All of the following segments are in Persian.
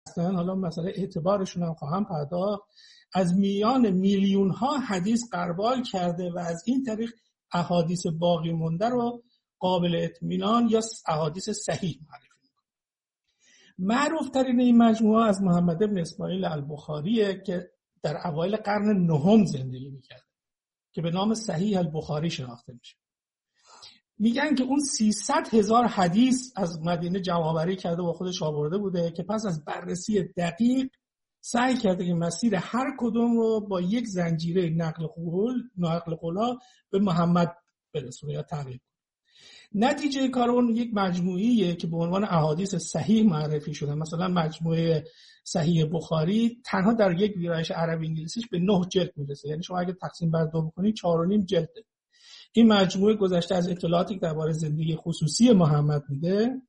هستن، حالا مثلا اعتبارشون هم خواهم پرداخت، از میان میلیون ها حدیث غربال کرده و از این طریق احادیث باقی مونده رو قابل اطمینان یا احادیث صحیح معرفی میکنه. معروف ترین این مجموعه از محمد بن اسماعیل البخاریه که در اوایل قرن نهم زندگی میکرد که به نام صحیح البخاری شناخته میشه. میگن که اون 300,000 حدیث از مدینه جمع‌آوری کرده و خودش آورده بوده که پس از بررسی دقیق سعی کرده که مسیر هر کدوم رو با یک زنجیره نقل قول‌ها به محمد برسونه یا تغییر. نتیجه کار اون یک مجموعیه که به عنوان احادیث صحیح معرفی شده. مثلا مجموعه صحیح بخاری تنها در یک ویرایش عربی انگلیسیش به 9 جلد میرسه، یعنی شما اگه تقسیم بر 2 بکنید 4.5 جلده. این مجموعه گذشته از اطلاعاتی که درباره زندگی خصوصی محمد میده،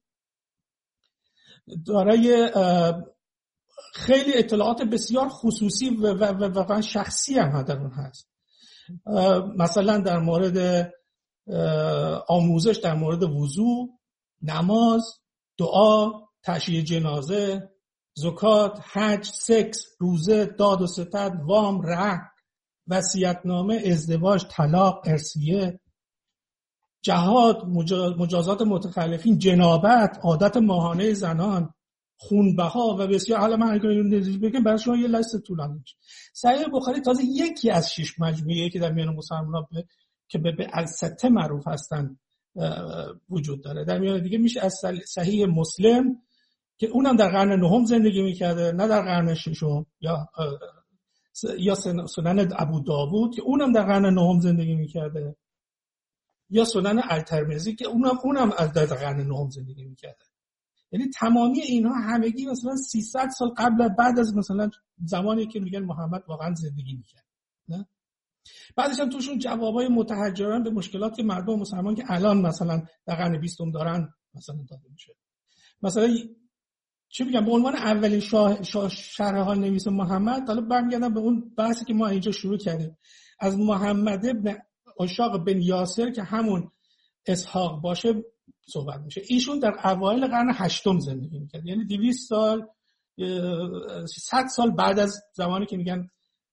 دارای خیلی اطلاعات بسیار خصوصی و شخصی هم در اون هست. مثلا در مورد آموزش در مورد وضو، نماز، دعا، تشییع جنازه، زکات، حج، سکس، روزه، داد و ستد، وام، رهن، وصیت‌نامه، ازدواج، طلاق، ارثیه، جهاد، مجازات متخلفین، جنابت، عادت ماهانه زنان، خونبها و بسیار. حالا من اگه اینو بگم برای شما یه لیست طولانی میشه. صحیح بخاری تازه یکی از 6 مجموعه‌ای که در میان مسلمان‌ها که به السته معروف هستن وجود داره. در میان دیگه میشه از صحیح مسلم که اونم در قرن نهم زندگی میکرده، نه در قرن ششم، یا سنن ابو داوود که اونم در قرن نهم زندگی میکرده، یا سنن الترمذی که اونم از در قرن نهم زندگی میکرده. یعنی تمامی اینها همگی مثلا 300 سال قبل بعد از مثلا زمانی که میگن محمد واقعا زندگی میکرد، نه؟ بعدش هم توشون جوابای متحجران به مشکلات مردم مسلمان که الان مثلا در قرن 20 دارن مثلا داده میشه. مثلا چی بگم، به عنوان اولین شرح حال نویس محمد، حالا برمیگردم به اون بحثی که ما اینجا شروع کردیم، از محمد ابن اشاق بن یاسر که همون اسحاق باشه صحبت میشه. ایشون در اوایل قرن 8 زندگی میکرد، یعنی 200 سال 100 سال بعد از زمانی که میگن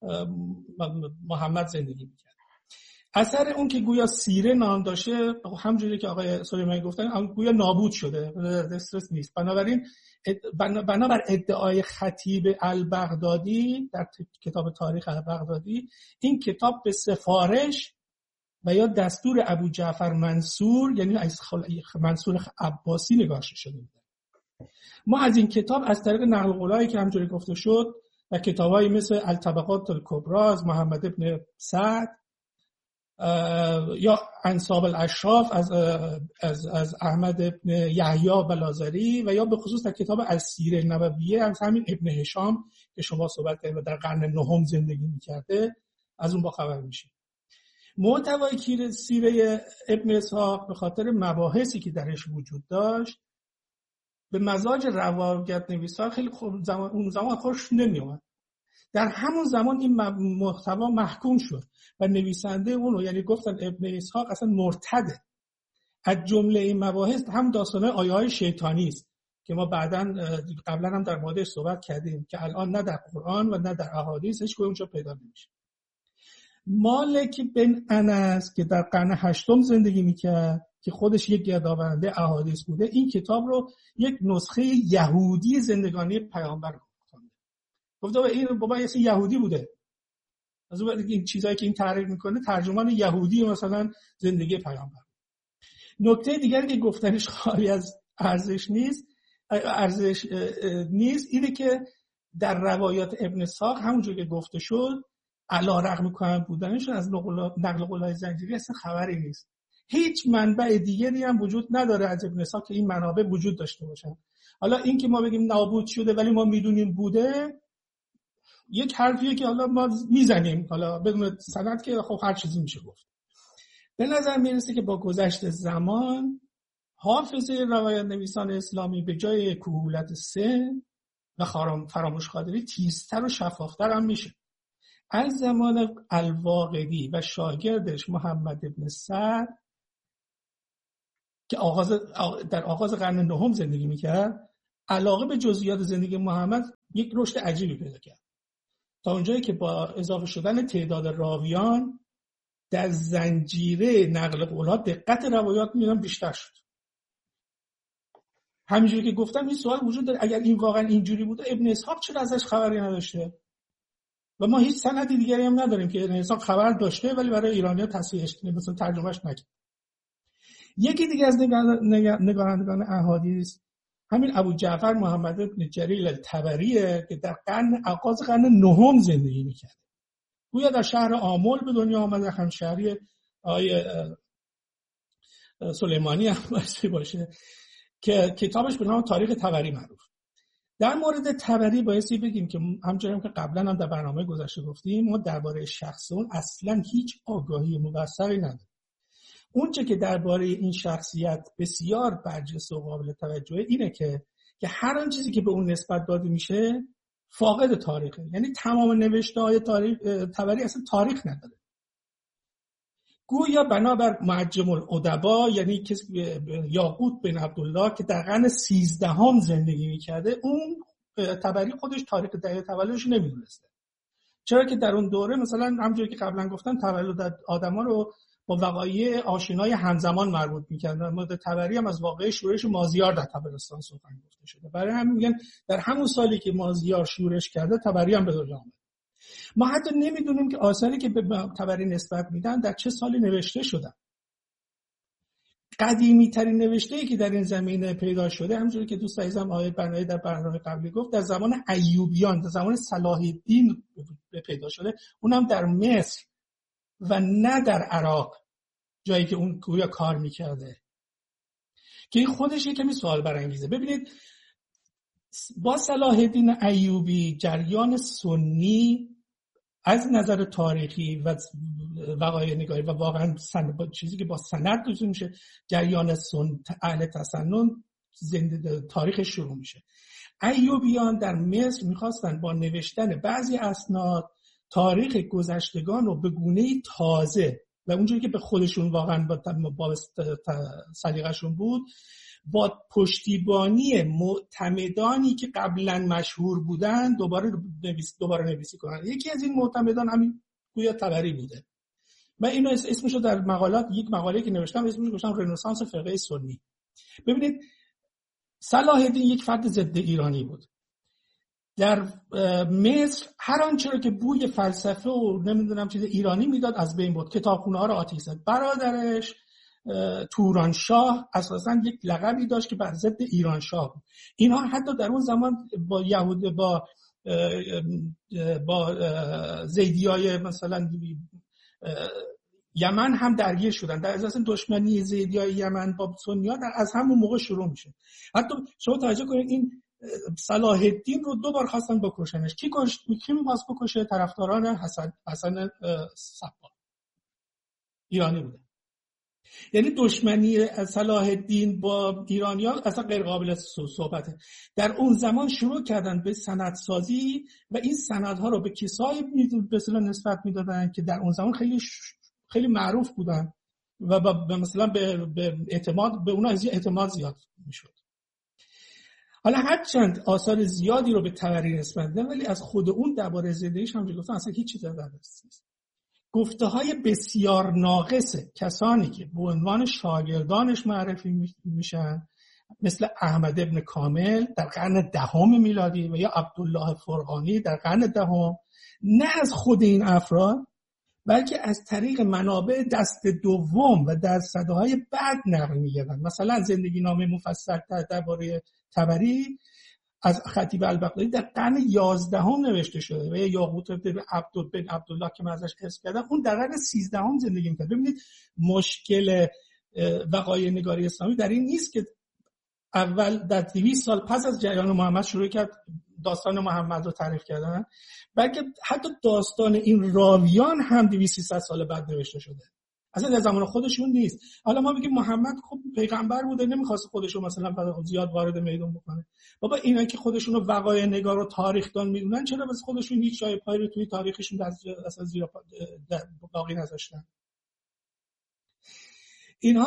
محمد زندگی میکرد. اثر اون که گویا سیره نام داشته، همونجوری که آقای سلیمانی گفتن، گویا نابود شده، دسترس نیست. بنابر ادعای خطیب البغدادی در کتاب تاریخ البغدادی، این کتاب به سفارش و یا دستور ابو جعفر منصور، یعنی منصور عباسی نگاشته شده بود. ما از این کتاب از طریق نقل قولایی که همونجوری گفته شد و کتابایی مثل الطبقات الکبری از محمد ابن سعد یا انساب الاشراف از احمد ابن یحیی بلازری و یا به خصوص در کتاب السیره نبویه از همین ابن هشام که شما صحبت کردید و در قرن نهم زندگی می‌کرده، از اون با خبر میشید. محتوای سیره ابن اسحاق به خاطر مباحثی که درش وجود داشت به مزاج روایت نویسا خیلی اون زمان خوش نمی‌آمد. در همون زمان این محتوا محکوم شد و نویسنده اونو، یعنی گفتن ابن اسحاق اصلا مرتده. از جمله این مباحث هم داستان‌های آیه‌های شیطانی است که ما قبلا هم در موردش صحبت کردیم که الان نه در قرآن و نه در احادیث هیچ اونجا پیدا نمیشه. مالک بن انس که در قرن 8 زندگی میکرد که خودش یک گردآورنده احادیث بوده، این کتاب رو یک نسخه یهودی زندگانی پیامبر خوانده. گفته این بابا یه یهودی بوده، از اون این چیزایی که این تعریف میکنه ترجمان یهودی مثلا زندگی پیامبر. نکته دیگری که گفتنش خالی از ارزش نیست اینه که در روایات ابن اسحاق همونجور که گفته شد علی رغم کهن بودنشون از نقل قول‌های زنجیری اصلا خبری نیست. هیچ منبع دیگری هم وجود نداره از ابن اسحاق که این منابع وجود داشته باشن. حالا این که ما بگیم نابود شده ولی ما میدونیم بوده، یک حرفیه که حالا ما میزنیم، حالا بدون سند که خب هر چیزی میشه گفت. به نظر میرسه که با گذشت زمان حافظه روایت نویسان اسلامی به جای کهولت سن و فراموش‌خاطری تیزتر و شفافتر هم میشه. از زمان الواقدی و شاگردش محمد ابن سعد که در آغاز قرن نهم زندگی میکرد، علاقه به جزئیات زندگی محمد یک رشد عجیبی پیدا کرد تا اونجایی که با اضافه شدن تعداد راویان در زنجیره نقل قول‌ها دقت روایات می‌بینم بیشتر شد. همینجوری که گفتم این سوال وجود داره، اگر این واقعا اینجوری بوده ابن اسحاق چرا ازش خبری نداشته؟ و ما هیچ سندی دیگری هم نداریم که ابن اسحاق خبر داشته ولی برای ایرانی‌ها تصحیحش مثلا ترجمهش نکرد. یکی دیگه از نگارندگان احادیث همین ابو جعفر محمد بن جریل الطبریه که در آغاز قرن نهم زندگی می‌کرد. گویا در شهر آمل به دنیا آمده، همشهری آقای سلیمانی هم باشه که کتابش به نام تاریخ طبری معروف. در مورد طبری بایستی بگیم که همچنان که قبلا هم در برنامه گذشته گفتیم ما درباره شخص اون اصلا هیچ آگاهی موثقی نداریم. اون چه که درباره این شخصیت بسیار برجسته و قابل توجهه اینه که هر آن چیزی که به اون نسبت داده میشه فاقد تاریخه. یعنی تمام نوشته‌های طبری اصلا تاریخ نداره. گویا بنابر معجم الادبا، یعنی کسی یاقوت بن عبدالله که در قرن 13 زندگی میکرده، اون طبری خودش تاریخ دقیق تولدش نمیدونسته. چرا که در اون دوره مثلا همونجوری که قبلا گفتم تولد آدما رو با وقایع آشنای همزمان مربوط می‌کردن. مورد طبری هم از واقعه شورش مازیار در طبرستان سخن گفته شده. برای همین میگن در همون سالی که مازیار شورش کرده طبری هم به دنیا آمد. ما حتی نمیدونیم که آثاری که به طبری نسبت میدن در چه سالی نوشته شدن. قدیمی ترین نوشته‌ای که در این زمینه پیدا شده همونجوری که دوست عزیزم آقای بنایی در برنامه قبلی گفت در زمان ایوبیان، در زمان صلاح الدین پیدا شده، اونم در مصر و نه در عراق، جایی که اون گویا کار میکرده، که این خودش یک کمی سوال برانگیزه. ببینید با صلاح الدین ایوبی جریان سنی از نظر تاریخی و وقایع نگاری و واقعا چیزی که با سند توضیح میشه جریان اهل تسنن زنده تاریخ شروع میشه. ایوبیان در مصر میخواستن با نوشتن بعضی اسناد تاریخ گذشتگان رو به گونه‌ای تازه و اونجوری که به خودشون واقعا با سلیقه‌شون بود با پشتیبانی معتمدانی که قبلا مشهور بودن دوباره نویسی کنن. یکی از این معتمدان همین گویا طبری بوده. من اینو اسمشو در مقالات یک مقاله که نوشتم اسمش گذاشتم رنسانس فقه سنی. ببینید صلاح الدین یک فرد ضد ایرانی بود. در مصر هر آنچه رو که بوی فلسفه و نمیدونم چیز ایرانی میداد از بین برد. کتابخونه‌ها رو آتش زد. برادرش تورانشاه اساساً یک لقبی داشت که بر ضد ایرانشاه بود. اینها حتی در اون زمان با یهود با زیدیای مثلا یمن هم درگیر شدن. در اساس دشمنی زیدیای یمن با سنی‌ها از همون موقع شروع میشه. حتی شما توجه کنید این صلاح الدین رو 2 بار خواستن بکشنش. کی می‌خواست بکشه؟ طرفداران حسن صبا، ایرانی بوده. یعنی دشمنی صلاح الدین با ایرانیان اصلا غیر قابل صحبته. در اون زمان شروع کردن به سندسازی و این سندها رو به کسایی به اصطلاح نسبت میدادن که در اون زمان خیلی معروف بودن و مثلا به اعتماد به اونها اعتماد زیاد میشد. حالا هرچند آثار زیادی رو به طبری نسبت دادن ولی از خود اون درباره زندگیش هم گفتن اصلا هیچ چیزی در دست نیست. گفته‌های بسیار ناقص کسانی که به عنوان شاگردانش معرفی میشن مثل احمد ابن کامل در قرن 10 میلادی و یا عبدالله فرغانی در قرن 10 نه از خود این افراد بلکه از طریق منابع دست دوم و در صداهای بعد نقل می‌گردن. مثلا زندگی نامه مفصل درباره طبری از خطیب البغدادی در قرن 11 نوشته شده و یاقوت بن عبدالله که من ازش حفظ کردم اون در قرن 13 زندگی می‌کرد. ببینید مشکل وقایع نگاری اسلامی در این نیست که اول در 200 سال پس از جریان محمد شروع کرد داستان محمد رو تعریف کردن، بلکه حتی داستان این راویان هم 200-300 سال بعد نوشته شده. اصلا در زمان خودشون نیست. حالا ما میگیم محمد خب پیغمبر بوده نمیخواست خودشو مثلا زیاد وارد میدون بکنه. بابا اینا که خودشون رو وقایع نگار و تاریخ دان میدونن چرا بس خودشون هیچ جای پای رو توی تاریخشون اصلا زیرا باقی نذاشتن؟ اینها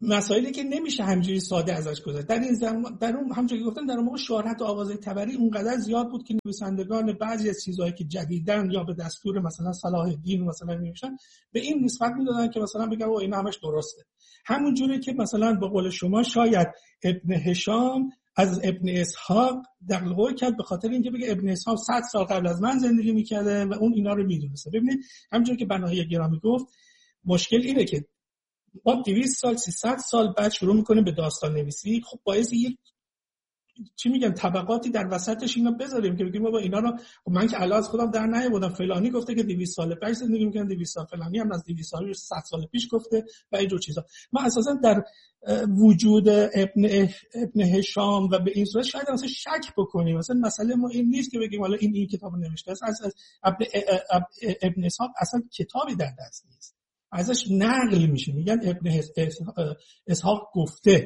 مسائلی که نمیشه همینجوری ساده ازش گذشت. در این زمان، در اون همونجوری که گفتم، در اون موقع شهرت آوازه تبری اونقدر زیاد بود که نویسندگان بعضی از چیزهایی که جدیدن یا به دستور مثلا صلاح الدین مثلا نوشتن به این نسبت میدادن که مثلا بگن او این همش درسته. همون جوری که مثلا به قول شما شاید ابن هشام از ابن اسحاق دقیقاً کرد به خاطر اینکه بگه ابن اسحاق 100 سال قبل از من زندگی میکرده و اون اینا رو میدونسته. ببینید همونجوری که بنایی گرامی گفت، مشکل اینه که ما 200 سال 300 سال بعد شروع میکنیم به داستان نویسی. خب باعث یک چی میگن طبقاتی در وسطش اینا بذاریم که بگیم بابا اینا رو من که الان از خودم در نیاوردم، فلانی گفته که 200 سال پیش زندگی میکنن، 200 سال فلانی هم از 200 سال 100 سال پیش گفته و اینجور چیزا. ما اساسا در وجود ابن هشام و به این صورت شاید مثلا شک بکنیم. مثلا مسئله ما این نیست که بگیم حالا این کتابو نوشته است. از ابن اسحاق اصلا کتابی در دست نیست، ازش نقل میشه، میگن ابن اسحاق گفته.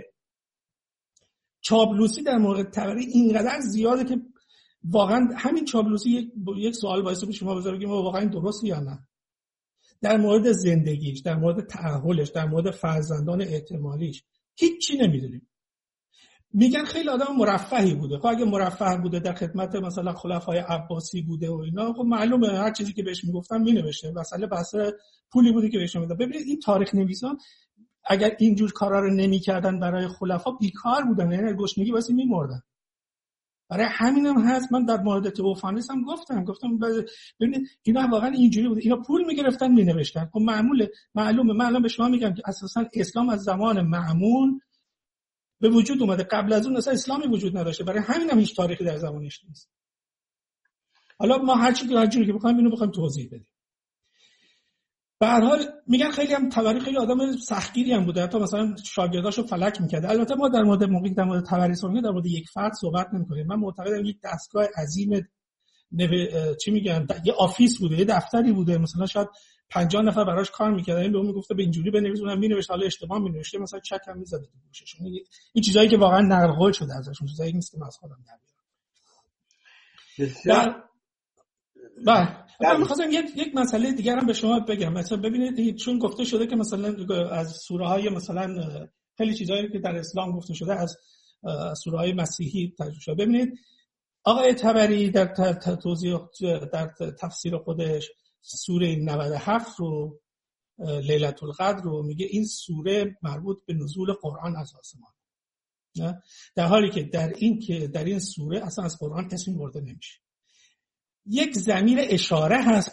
چاپلوسی در مورد تبری اینقدر زیاده که واقعا همین چاپلوسی یک سوال باعث میشه شما بذاره بگیم واقعا درسته یا نه. در مورد زندگیش، در مورد تأهلش، در مورد فرزندان احتمالیش هیچی نمیدونیم. میگن خیلی آدم مرفهی بوده. خب اگه مرفه بوده، در خدمت مثلا خلفای عباسی بوده و اینا، خب معلومه هر چیزی که بهش میگفتن مینوشته. مثلا بحث پولی بوده که بهش میدادن. ببینید این تاریخ نویسان اگر اینجور کارا رو نمی‌کردن برای خلفا بیکار بودن، یعنی گشنگی واسه می‌مردن. برای همینم هست من در مورد توفانیس هم گفتم ببینید اینا واقعا اینجوری بود، اینا پول می‌گرفتن مینوشتن. خب معلومه من الان به شما میگم که اساسا اسلام از زمان مأمون به وجود اومده، قبل از اون اصلا اسلامی وجود نداشته، برای همینم هیچ تاریخی در زمانش نیست. حالا ما هر جوری که بخوایم اینو بخوایم توضیح بدیم. به هر حال میگن خیلی هم تبری خیلی آدم سختگیری هم بوده، حتی مثلا شاگرداشو فلک میکرده. البته ما در مورد تبری صحبت در مورد یک فرد صحبت نمی‌کنیم. من معتقدم یک دستگاه عظیم چی میگن یه آفیس بوده، یه دفتری بوده، مثلا شاید 50 نفر براش کار میکردن، این به اون میگفته به اینجوری بنویس، اونم مینوشت، حالا اشتباه مینوشته، مثلا چک هم میزد تو گوشش. این چیزایی که واقعا نقل قول شده ازشون، چیزایی نیست که من از خودم در من می‌خواستم یک مسئله دیگر هم به شما بگم. مثلا ببینید چون گفته شده که مثلا از سوره‌های مثلا خیلی چیزایی که در اسلام گفته شده از سوره‌های مسیحی ترجمه شده. ببینید آقای طبری در توضیح در تفسیر خودش سوره 97 رو لیلة القدر رو میگه این سوره مربوط به نزول قرآن از آسمان، نه در حالی که در این سوره اصلا از قرآن اسمی برده نمیشه. یک ضمیر اشاره هست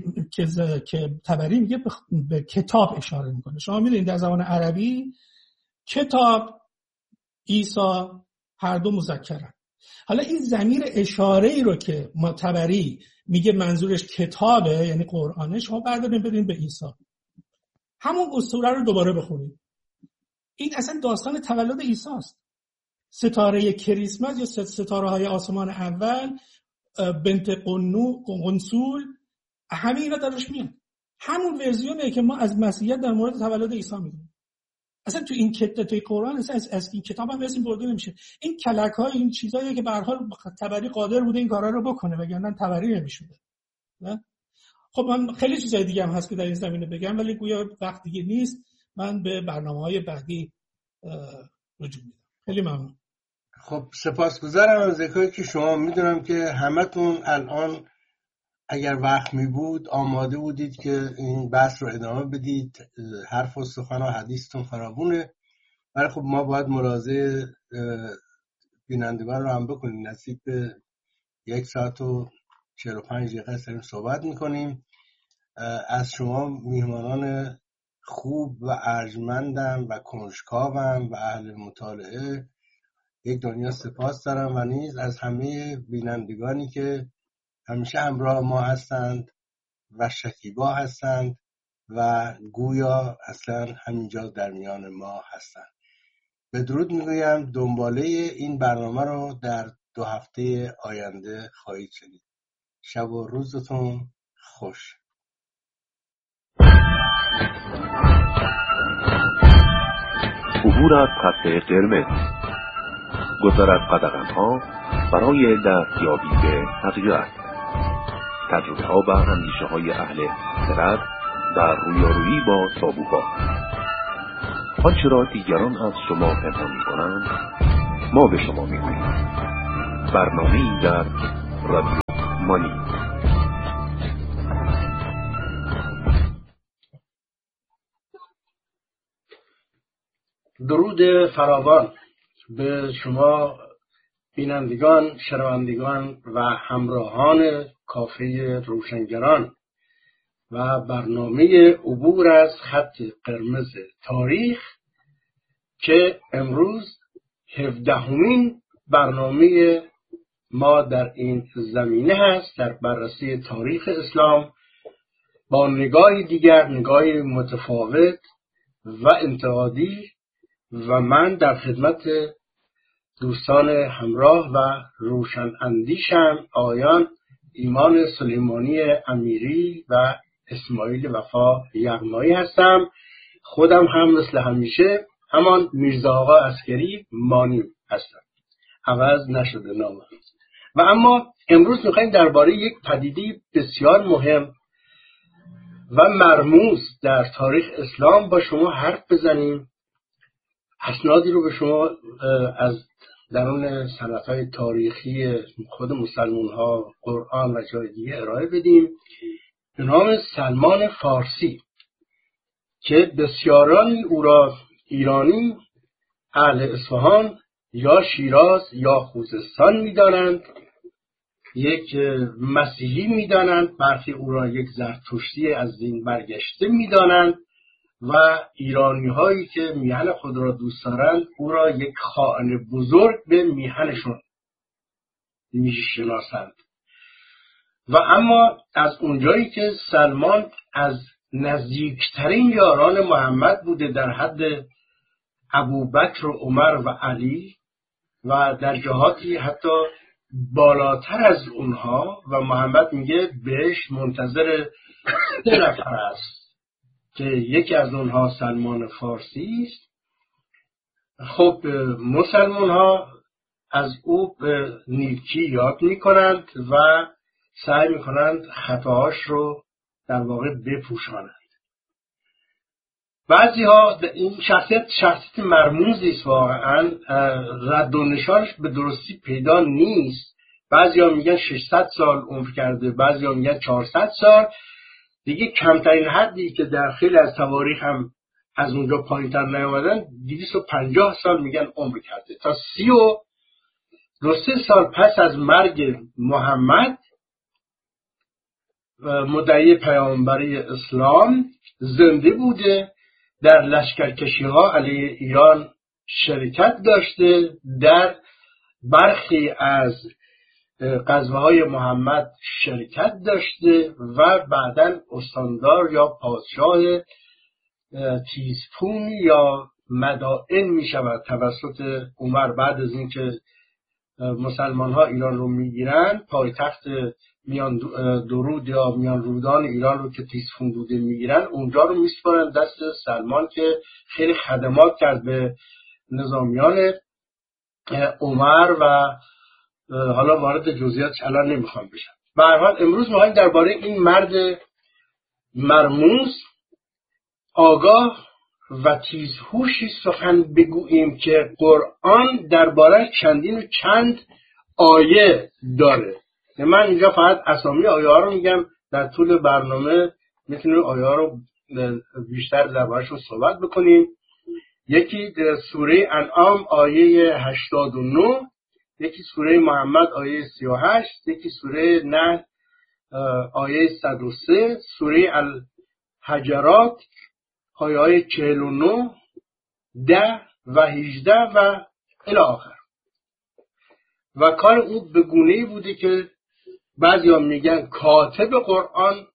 که طبری میگه به کتاب اشاره میکنه. شما میدونید در زبان عربی کتاب، عیسی هر دو مذکرن. حالا این ضمیر اشاره ای رو که طبری میگه منظورش کتابه، یعنی قرآنه، شما بردارین بدین به عیسی، همون سوره رو دوباره بخونید. این اصلا داستان تولد عیسی است. ستاره کریسمس یا ستاره های آسمان اول، بنت قنسول، همه اینا درش میاد. همون ورژنیه که ما از مسیحیت در مورد تولد عیسی میدونیم. اصلا تو این توی قرآن اصلا از این کتاب هم اسم برده نمیشه. این کلک‌های این چیزایی که به هر حال طبری قادر بوده این کارا رو بکنه، وگرنه طبری نمیشده. نه؟ خب من خیلی چیزای دیگه هم هست که در این زمینه بگم، ولی گویا وقت دیگه نیست. من به برنامه‌های بعدی رجوع میدم. خیلی ممنون. خب سپاسگزارم از ذکری که شما میدونم که همتون الان اگر وقت می بود آماده بودید که این بحث رو ادامه بدید، حرف و سخن و حدیثتون فراوونه، ولی خب ما باید ملاحظه بینندگان رو هم بکنیم. نزدیک به 1 ساعت و 45 دقیقه داریم صحبت میکنیم. از شما میهمانان خوب و ارجمندم و کنجکاوم و اهل مطالعه یک دنیا سپاس دارم و نیز از همه بینندگانی که همیشه همراه ما هستند و شکیبا هستند و گویا اصلا همینجا در میان ما هستند. بدرود میگویم. دنباله این برنامه رو در 2 هفته آینده خواهید شنید. شب و روزتون خوش. عبور از خط قرمز، گذر از قدغن‌ها برای دستیابی به حقیقت، تجربه‌ها و اندیشه‌های اهل خرد در رویارویی با تابوها. آنچه را دیگران از شما پنهان می‌کنند ما به شما می‌گوییم. برنامه‌ای در رادیو مانی. درود فراوان به شما بینندگان، شنوندگان و همراهان کافه روشنگران و برنامه عبور از خط قرمز تاریخ که امروز 17مین برنامه ما در این زمینه هست، در بررسی تاریخ اسلام با نگاهی دیگر، نگاهی متفاوت و انتقادی، و من در خدمت دوستان همراه و روشن اندیشم آقایان ایمان سلیمانی امیری و اسماعیل وفا یغمایی هستم. خودم هم مثل همیشه همان میرزا آقا عسکری مانی هستم، عوض نشده نامم. و اما امروز میخوایم درباره یک پدیده بسیار مهم و مرموز در تاریخ اسلام با شما حرف بزنیم، اسنادی رو به شما از درون سندهای تاریخی خود مسلمان ها، قرآن و جای دیگه ارائه بدیم، به نام سلمان فارسی که بسیارانی او را ایرانی، اهل اصفهان یا شیراز یا خوزستان می‌دانند، یک مسیحی می‌دانند، برخی او را یک زرتشتی از دین برگشته می‌دانند و ایرانی هایی که میهن خود را دوست دارند او را یک خائن بزرگ به میهنشون میشناسند. و اما از اونجایی که سلمان از نزدیکترین یاران محمد بوده، در حد ابوبکر و عمر و علی و در جهاتی حتی بالاتر از اونها، و محمد میگه بهش منتظر 3 نفر است که یکی از اونها سلمان فارسی است. خب مسلمان ها از او به نیکی یاد میکنند و سعی میکنند خطاهاش رو در واقع بپوشانند. بعضی ها این شخصیت مرموزی است، واقعا رد و نشانش به درستی پیدا نیست. بعضی ها میگن 600 سال عمر کرده، بعضی ها میگن 400 سال. دیگه کمترین حدی که در خیلی از تواریخ هم از اونجا پایین‌تر نیامدن 250 سال میگن عمر کرده. تا 32 سال پس از مرگ محمد مدعی پیامبری اسلام زنده بوده، در لشکرکشی‌ها علیه ایران شرکت داشته، در برخی از غزوه‌های محمد شرکت داشته و بعداً استاندار یا پادشاه تیزپون یا مدائن می شود توسط عمر. بعد از اینکه مسلمان ها ایران رو می گیرن، پایتخت میان درود یا میان رودان ایران رو که تیزپون بوده می گیرن، اونجا رو می سپارن دست سلمان که خیلی خدمات کرد به نظامیان عمر و حالا وارد جزئیاتش الان نمیخوام بشم. به هر حال امروز می‌خوایم درباره این مرد مرموز، آگاه و تیزهوشی سخن بگوییم که قرآن درباره چند آیه داره. من اینجا فقط اسامی آیه ها رو میگم، در طول برنامه میتونیم آیه ها رو بیشتر درباره‌شون صحبت بکنیم. یکی سوره انعام آیه 89، یکی سوره محمد آیه 38، یکی سوره نحل آیه 103، سوره الحجرات آیه 49، 10 و 18 و الی آخر. و کار او به گونه‌ای بوده که بعضیا میگن کاتب قرآن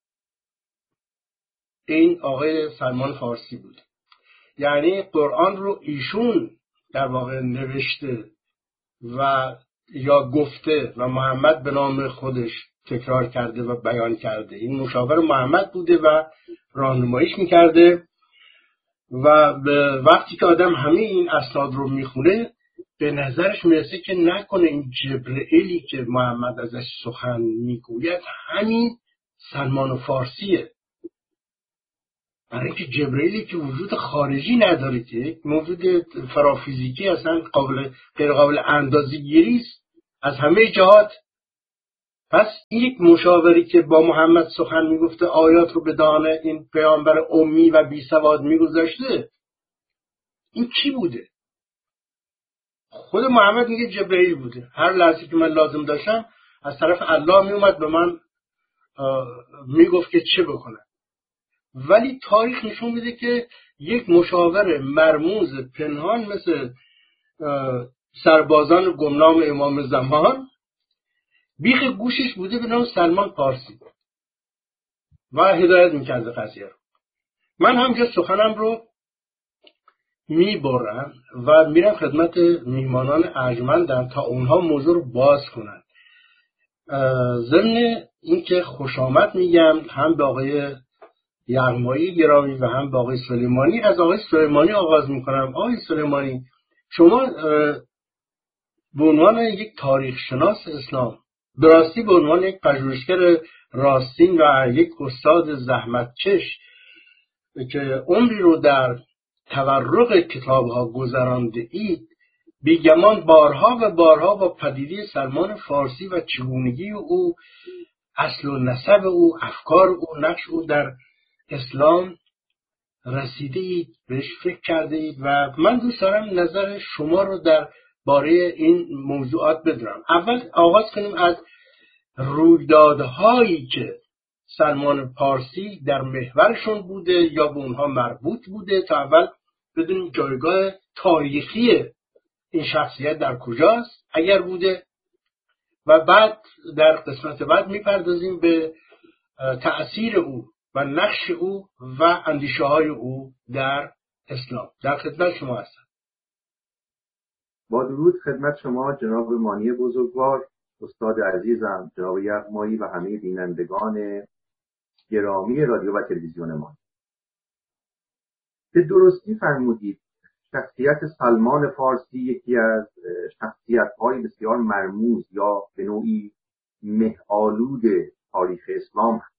این آقای سلمان فارسی بوده، یعنی قرآن رو ایشون در واقع نوشته و یا گفته و محمد به نام خودش تکرار کرده و بیان کرده. این مشاور محمد بوده و راهنماییش میکرده. و وقتی که آدم همه این اسناد رو میخونه به نظرش میرسه که نکنه این جبرئیلی که محمد ازش سخن میگوید همین سلمان فارسیه. برای اینکه جبرئیلی که وجود خارجی نداره، که موجود فرافیزیکی اصلا غیر قابل اندازه‌گیری است از همه جهات. پس این یک مشاوری که با محمد سخن میگفته، آیات رو به دهان این پیامبر امی و بی سواد میگذاشته، این کی بوده؟ خود محمد میگه جبرئیل بوده. هر لحظه که من لازم داشتم از طرف الله میومد به من میگفت که چه بکنم. ولی تاریخ نشون میده که یک مشاور مرموز پنهان مثل سربازان گمنام امام زمان بیخ گوشش بوده به نام سلمان پارسی و هدایت میکرده قضیه رو. من همجا سخنم رو میبرم و میرم خدمت میهمانان ارجمندم تا اونها موضوع رو باز کنن. ضمن اینکه خوش آمد میگم هم به آقای یغمایی گرامی و هم به آقای سلیمانی. از آقای سلیمانی آغاز میکنم. آقای سلیمانی، شما به عنوان یک تاریخ شناس اسلام، به راستی به عنوان یک پژوهشگر راستین و یک استاد زحمتکش که عمری رو در تورق کتاب‌ها گذرانده اید، بیگمان بارها و بارها با پدیده سلمان فارسی و چگونگی او، اصل و نسب او، افکار او، نقش او در اسلام رسیده اید، بهش فکر کرده اید و من دوست دارم نظر شما رو در باره این موضوعات بدونم. اول آغاز کنیم از رویدادهایی که سلمان پارسی در محورشون بوده یا به اونها مربوط بوده، تا اول بدونیم جایگاه تاریخی این شخصیت در کجاست اگر بوده، و بعد در قسمت بعد میپردازیم به تأثیر او و نقش او و اندیشه های او در اسلام. در خدمت شما هستم. با درود خدمت شما جناب مانی بزرگوار، استاد عزیزم جناب یغمایی و همه بینندگان گرامی رادیو و تلویزیون ما. به درستی فرمودید شخصیت سلمان فارسی یکی از شخصیت‌های بسیار مرموز یا به نوعی مه‌آلود تاریخ اسلام هست.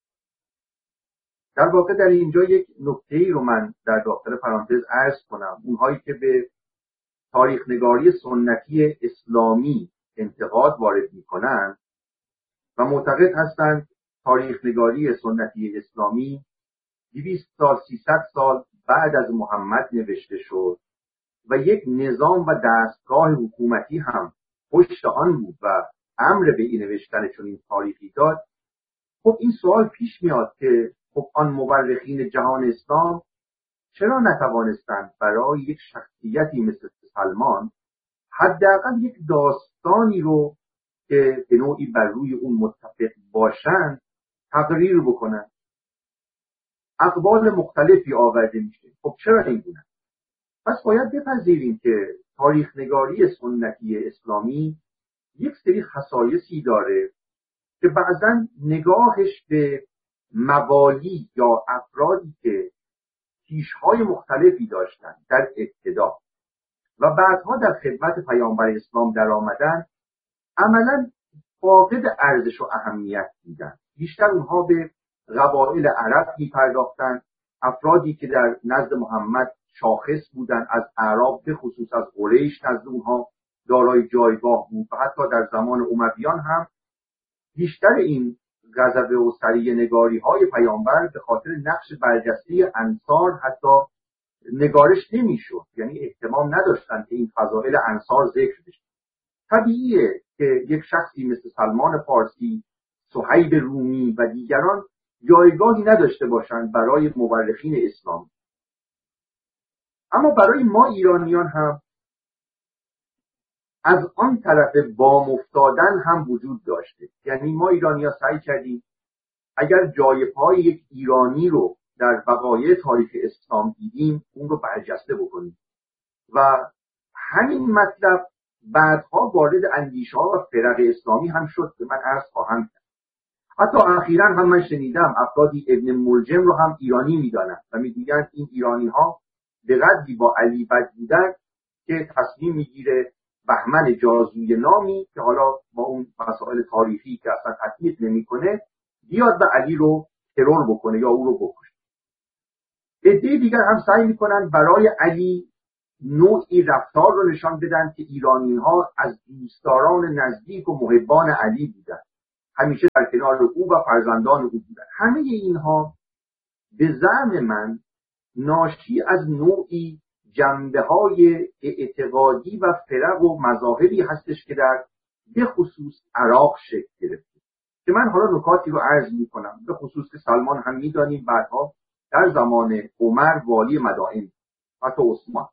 در واقع در اینجا یک نکته‌ای رو من در داخل پرانتز عرض کنم. اونهایی که به تاریخ نگاری سنتی اسلامی انتقاد وارد می‌کنند و معتقد هستند تاریخ نگاری سنتی اسلامی 200 سال 300 سال بعد از محمد نوشته شد و یک نظام و دستگاه حکومتی هم پشت آن بود و امر به این نوشتن چنین تاریخی داد. خب این سوال پیش میاد که خب آن مورخین جهان اسلام چرا نتوانستند برای یک شخصیتی مثل سلمان حداقل یک داستانی رو که به نوعی بر روی اون متفق باشند تقریر بکنن؟ اقوال مختلفی آورده میشه. خب چرا این گونه؟ پس باید بپذیریم که تاریخ نگاری سنتی اسلامی یک سری خصایصی داره که بعضا نگاهش به موالی یا افرادی که پیشهای مختلفی داشتن در ابتدا و بعدها در خدمت پیامبر اسلام در آمدن عملا فاقد ارزش و اهمیت دیدن. بیشتر اونها به قبایل عرب می‌پرداختند، افرادی که در نزد محمد شاخص بودند، از اعراب به خصوص از قریش نزد اونها دارای جایگاه بود و حتی در زمان امویان هم بیشتر این غضب و سریع نگاری های پیامبر به خاطر نقش برجسته انصار حتی نگارش نمی‌شد، یعنی اهتمام نداشتند که این فضائل انصار ذکر بشه. طبیعیه که یک شخصی مثل سلمان فارسی، صهیب رومی و دیگران جایگاهی نداشته باشند برای مورخین اسلامی. اما برای ما ایرانیان هم از آن طرف بام افتادن هم وجود داشته. یعنی ما ایرانی‌ها سعی کردیم اگر جای پای یک ایرانی رو در وقایع تاریخ اسلام دیدیم اون رو برجسته بکنیم و همین مطلب بعدها وارد اندیشه‌ها و فرق اسلامی هم شد که من عرض خواهم کرد. حتی اخیراً هم من شنیدم افرادی ابن ملجم رو هم ایرانی می‌دانند و می‌گویند این ایرانی‌ها به قدری با علی بد بودن که تصمیم می‌گیره بهمن جازوی نامی که حالا با اون مسائل تاریخی که اصلا تطبیق نمی‌کنه بیاد و علی رو ترور بکنه یا او رو بکشه. عده دیگر هم سعی میکنن برای علی نوعی رفتار رو نشان بدن که ایرانی‌ها از دوستداران نزدیک و محبان علی بودن، همیشه در کنار او و فرزندان او بودن. همه اینها به زعم من ناشی از نوعی جنبه‌های اعتقادی و فرق و مذاهبی هستش که در به خصوص عراق شکل گرفته، که من حالا نکاتی رو عرض میکنم. به خصوص که سلمان هم میدانیم بعدها در زمان عمر والی مدائن، حتی عثمان.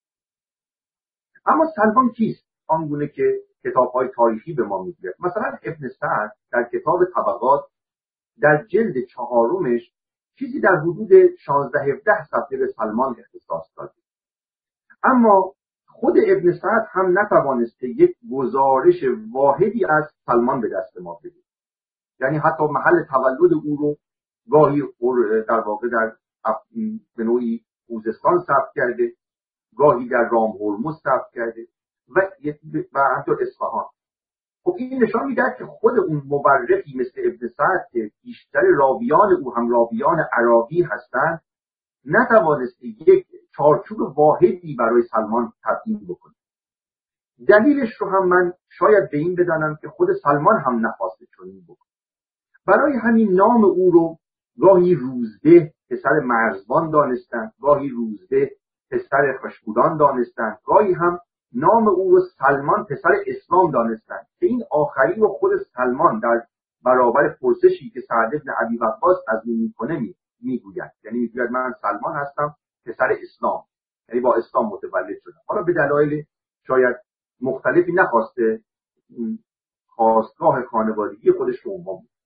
اما سلمان کیست؟ آنگونه که کتاب‌های تاریخی به ما میگه. مثلا ابن سعد در کتاب طبقات در جلد 4 چیزی در حدود 16-17 صفحه به سلمان اختصاص داده. اما خود ابن سعد هم نتوانسته یک گزارش واحدی از سلمان به دست ما بده. یعنی حتی محل تولد او رو گاهی در واقع در به نوعی خوزستان ثبت کرده، گاهی در رام هرمز ثبت کرده و همطور اصفهان. خب این نشان میده که خود اون مورخی مثل ابن سعد که بیشتر راویان او هم راویان عراقی هستند نتوانسته یک چارچوب واحدی برای سلمان تبیین بکنه. دلیلش رو هم من شاید به این بدانم که خود سلمان هم نخواسته چنین بکنه. برای همین نام او رو گاهی روزده پسر مرزبان دانستند، گاهی روزده پسر خشکودان دانستند، گاهی هم نام او رو سلمان پسر اسلام دانستند، که این آخری رو خود سلمان در برابر پرسشی که سعد بن ابی وقاص از او میکنه میگوید. یعنی میگوید من سلمان هستم پسر اسلام، یعنی با اسلام متولد شدم. حالا به دلایل شاید مختلفی نخواسته خواستگاه خانوادگی خودش رو عنوان بده.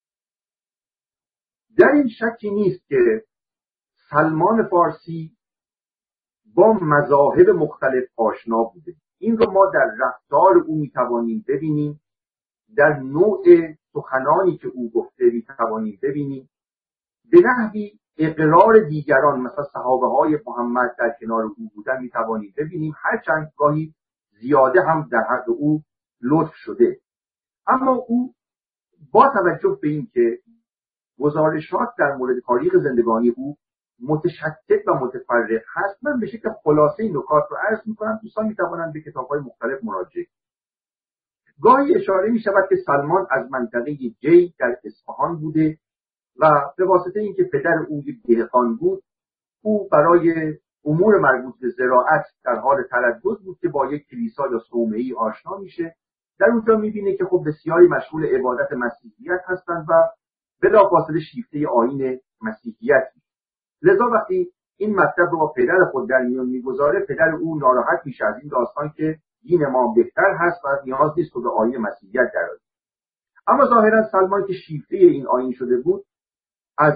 در این شکی نیست که سلمان فارسی با مذاهب مختلف آشنا بوده. این رو ما در رفتار او میتوانیم ببینیم، در نوع سخنانی که او گفته میتوانیم ببینیم، به نحوی اقرار دیگران مثلا صحابه های محمد در کنار او بودن میتوانیم ببینیم، هرچند گاهی زیاده هم در حق او لطف شده. اما او با توجه به این که گزارشات در مورد تاریخ زندگانی او متشتت و متفرق هست، من به شکل خلاصه این نکات رو عرض میکنم. دوستان میتوانند به کتاب‌های مختلف مراجعه کنند. گاهی اشاره میشود که سلمان از منطقه جی در اصفهان بوده و به واسطه اینکه پدر او یک دهقان بود، او برای امور مربوط به زراعت در حال تردد بود که با یک کلیسا یا صومعه‌ای آشنا میشه. در اونجا میبینه که خب بسیاری مشغول عبادت مسیحیت هستند و بلافاصله شیفته آیین مسیحیت. لذا وقتی این مطلب رو با پدر خود در میان میگذاره، پدر او ناراحت میشه از این داستان که دین ما بهتر هست و نیاز نیست که به آیین مسیحیت درآید. اما ظاهرا سلمان که شیفته این آیین شده بود، از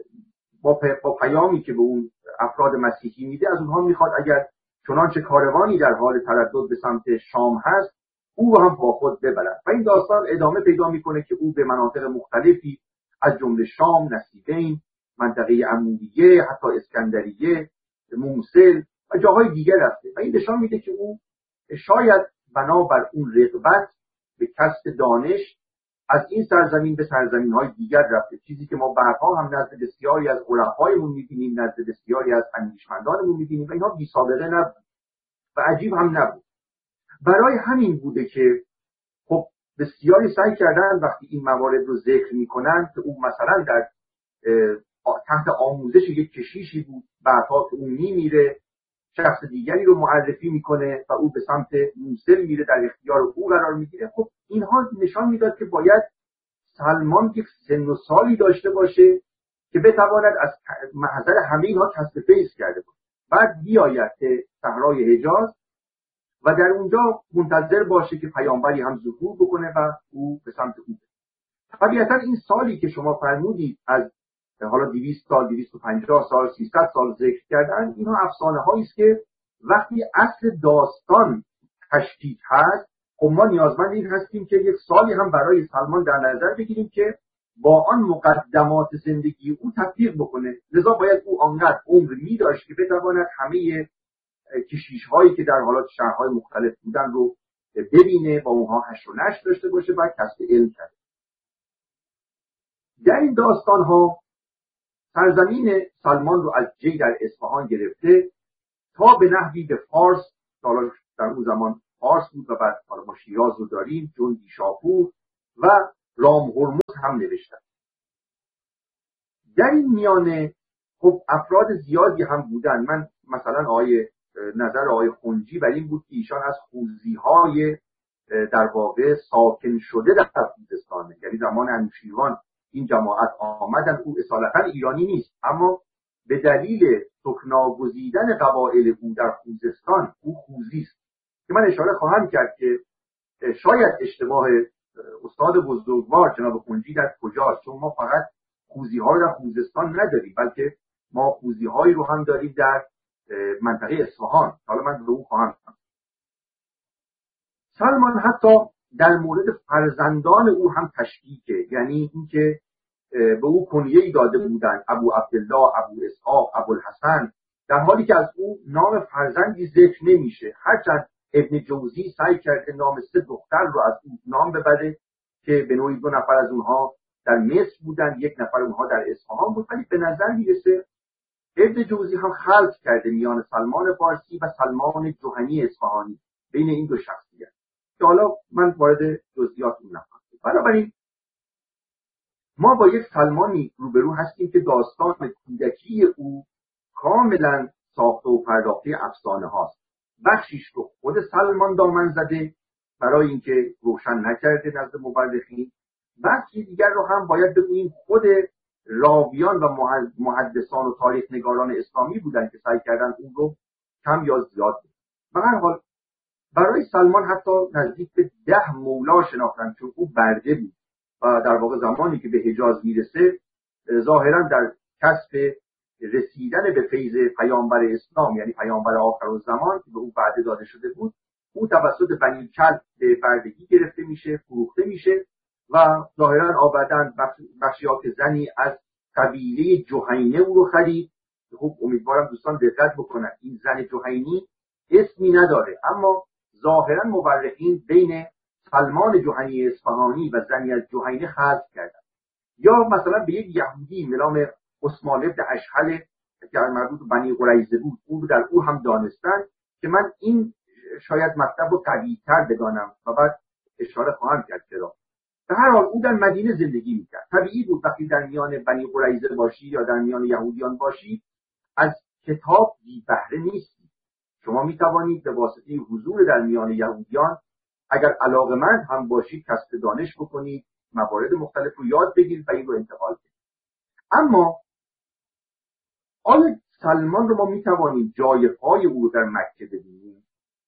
با پیامی که به اون افراد مسیحی میده، از اونها میخواد اگر چنانچه کاروانی در حال تردد به سمت شام هست، او رو هم با خود ببرد. و این داستان ادامه پیدا میکنه که او به مناطق مختلفی از جمله شام، نصیبین، منطقه عمودیه، حتی اسکندریه، موصل و جاهای دیگر رفته. و این نشان میده که او شاید بنابر اون رغبت به کسب دانش از این سرزمین به سرزمین‌های دیگر رفته، چیزی که ما بعدها هم نزد بسیاری از عرفایمون می‌بینیم، نزد بسیاری از اندیشمندانمون می‌بینیم و اینها بی سابقه نبود و عجیب هم نبود. برای همین بوده که خب بسیاری سعی کردن وقتی این موارد رو ذکر می‌کنن که او مثلا در تحت آموزش یک کشیشی بود، بعدها که اون میمیره شخص دیگری رو معرفی میکنه و او به سمت موصل میره، در اختیار او قرار میگیره. خب اینها نشان میداد که باید سلمان یک سن و سالی داشته باشه که بتواند از محضر همه اینها کسب فیض کرده باشه، بعد بیاید به صحرای حجاز و در اونجا منتظر باشه که پیامبری هم ظهور بکنه و او به سمت او. طبیعتا این سالی که شما فرمودید از حالا 200 سال، 250 سال، 300 سال ذکر کردن، اینها افسانه هایی است که وقتی اصل داستان تشکیک هست، خب ما نیازمند این هستیم که یک سالی هم برای سلمان در نظر بگیریم که با آن مقدمات زندگی او تطبیق بکنه. لذا باید او آنقدر عمر می داشت که بتواند همه کشیش هایی که در حالات شهرهای مختلف بودن رو ببینه، با اونها حشر و نشر داشته باشه و کسب علم کرده. در این داستان ها سرزمین سلمان رو از جی در اصفهان گرفته تا به نحوی به فارس، در اون زمان فارس بود و بعد ما شیراز رو داریم، جندی شاپور و رام هرمز هم نوشتن. در این میانه خب افراد زیادی هم بودن. من مثلا نظر آقای خنجی بر این بود که ایشان از خوزی‌های در واقع ساکن شده در خوزستان، یعنی زمان انوشیروان این جماعت آمدن. او اصالتا ایرانی نیست، اما به دلیل سکناگزیدن قبایل او در خوزستان او خوزی است، که من اشاره خواهم کرد که شاید اشتباه استاد بزرگوار جناب خنجی در کجاست، چون ما فقط خوزی‌ها رو در خوزستان نداریم، بلکه ما خوزی‌هایی رو هم داریم در منطقه اصفهان. حالا من به اون خواهم رسید. سلمان حتی در مورد فرزندان او هم تشکیکه، یعنی اینکه به او کنیه‌ای داده بودن ابو عبدالله، ابو اسحاق، ابو الحسن، در حالی که از او نام فرزندی ذکر نمیشه. هرچند ابن جوزی سعی کرده نام 3 دختر رو از او نام ببره که به نوعی 2 نفر از اونها در مصر بودن، 1 نفر اونها در اصفهان بود، ولی به نظر میرسه ابن جوزی هم خلط کرده میان سلمان فارسی و سلمان جهنی اصفهانی، بین این 2 شخصیت، که حالا من وارد جزئیات اون نخواهم. بنابراین ما با یک سلمانی روبرو هستیم که داستان کودکی او کاملا ساخته و پرداخته افسانه هاست. بخشیش رو خود سلمان دامن زده برای اینکه روشن نکرده نزد مورخین، بخشی دیگر رو هم باید بگوییم خود راویان و محدثان و تاریخ نگاران اسلامی بودن که سعی کردن اون رو کم یا زیاد بدن. به هر حال برای سلمان حتی نزدیک به 10 مولا شناختن، چون او برده بود و در واقع زمانی که به حجاز میرسه ظاهرا در کسب رسیدن به فیض پیامبر اسلام، یعنی پیامبر آخرالزمان که به او وعده داده شده بود، او توسط بنی کلب به بردگی گرفته میشه، فروخته میشه و ظاهرا آبادان بخشیات زنی از قبیله جهینه او رو خرید. خب امیدوارم دوستان دقت بکنن، این زن جهینی اسمی نداره، اما ظاهرا مورخین بین سلمان جهنی اصفهانی و زنی از جهینه خلط کردن. یا مثلا به یک یهودی به نام عثمان بن اشهل که مربوط به بنی قریظه بود، او در او هم دانستن که من این شاید مطلب رو قوی‌تر بدانم و بعد اشاره خواهم کرد چرا. به هر حال او در مدینه زندگی میکرد. طبیعی بود وقتی در میان بنی قریظه باشی یا در میان یهودیان باشی از کتاب بی بهره نیستی. شما میتوانید به واسطه حضور در میان یهودیان اگر علاقه‌مند هم باشید کسب دانش بکنید، موارد مختلف رو یاد بگیرید و این رو انتقال بدید. اما آیا سلمان رو ما میتوانیم جای پای او در مکه ببینیم؟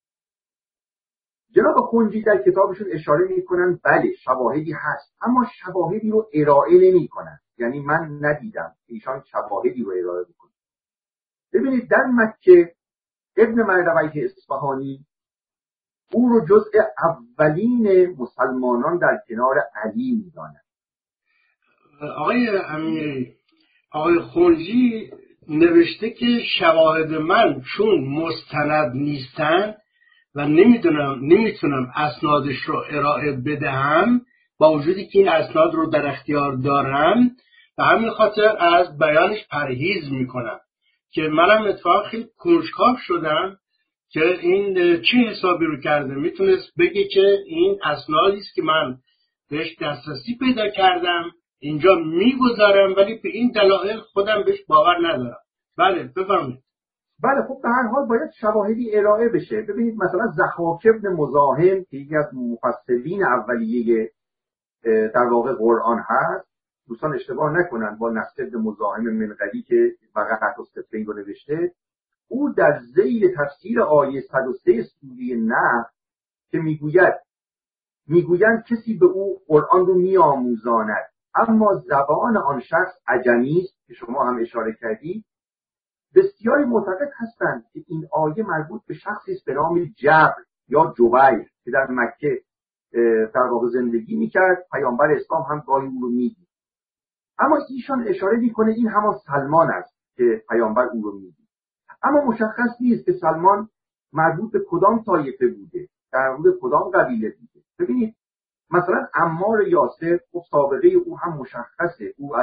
جناب خنجی در کتابشون اشاره میکنن بله شواهدی هست، اما شواهدی رو ارائه نمیکنن. یعنی من ندیدم ایشان شواهدی رو ارائه بکنن. ببینید در مکه ابن مردویه اصفهانی او رو جزء اولین مسلمانان در کنار علی میدانند. آقای امیری، آقای خنجی نوشته که شواهد من چون مستند نیستن و نمیتونم اسنادش رو ارائه بدهم، با وجودی که این اسناد رو در اختیار دارم، و همین خاطر از بیانش پرهیز میکنم. که منم اتفاقا خیلی کنجکاو شدم که این چه حسابی رو کرده. میتونست بگه که این اسنادی است که من بهش دسترسی پیدا کردم اینجا میگذارم، ولی به این دلایل خودم بهش باور ندارم. بله بفرمایید. بله خب به هر حال باید شواهدی ارائه بشه. ببینید مثلا ضحاک بن مزاحم که یکی از مفسرین اولیه در واقع قرآن هست، دوستان اشتباه نکنن با نصر بن مزاحم منقلی که وقعت الصفین رو نوشته، او در ذیل تفسیر آیه 103 سوره نحل که میگویند کسی به او قرآن رو میآموزاند اما زبان آن شخص عجمی است که شما هم اشاره کردید، بسیاری معتقد هستند که این آیه مربوط به شخصی است به نام جبر یا جبیر که در مکه در واقع زندگی میکرد. پیامبر اسلام هم گاهی او رو میدید، اما ایشان اشاره میکنه این همان سلمان است که پیامبر او رو میدید. اما مشخص نیست که سلمان مربوط به کدام طایفه بوده، در مورد کدام قبیله بوده. ببینید مثلا عمار یاسر خب سابقه او هم مشخصه، او از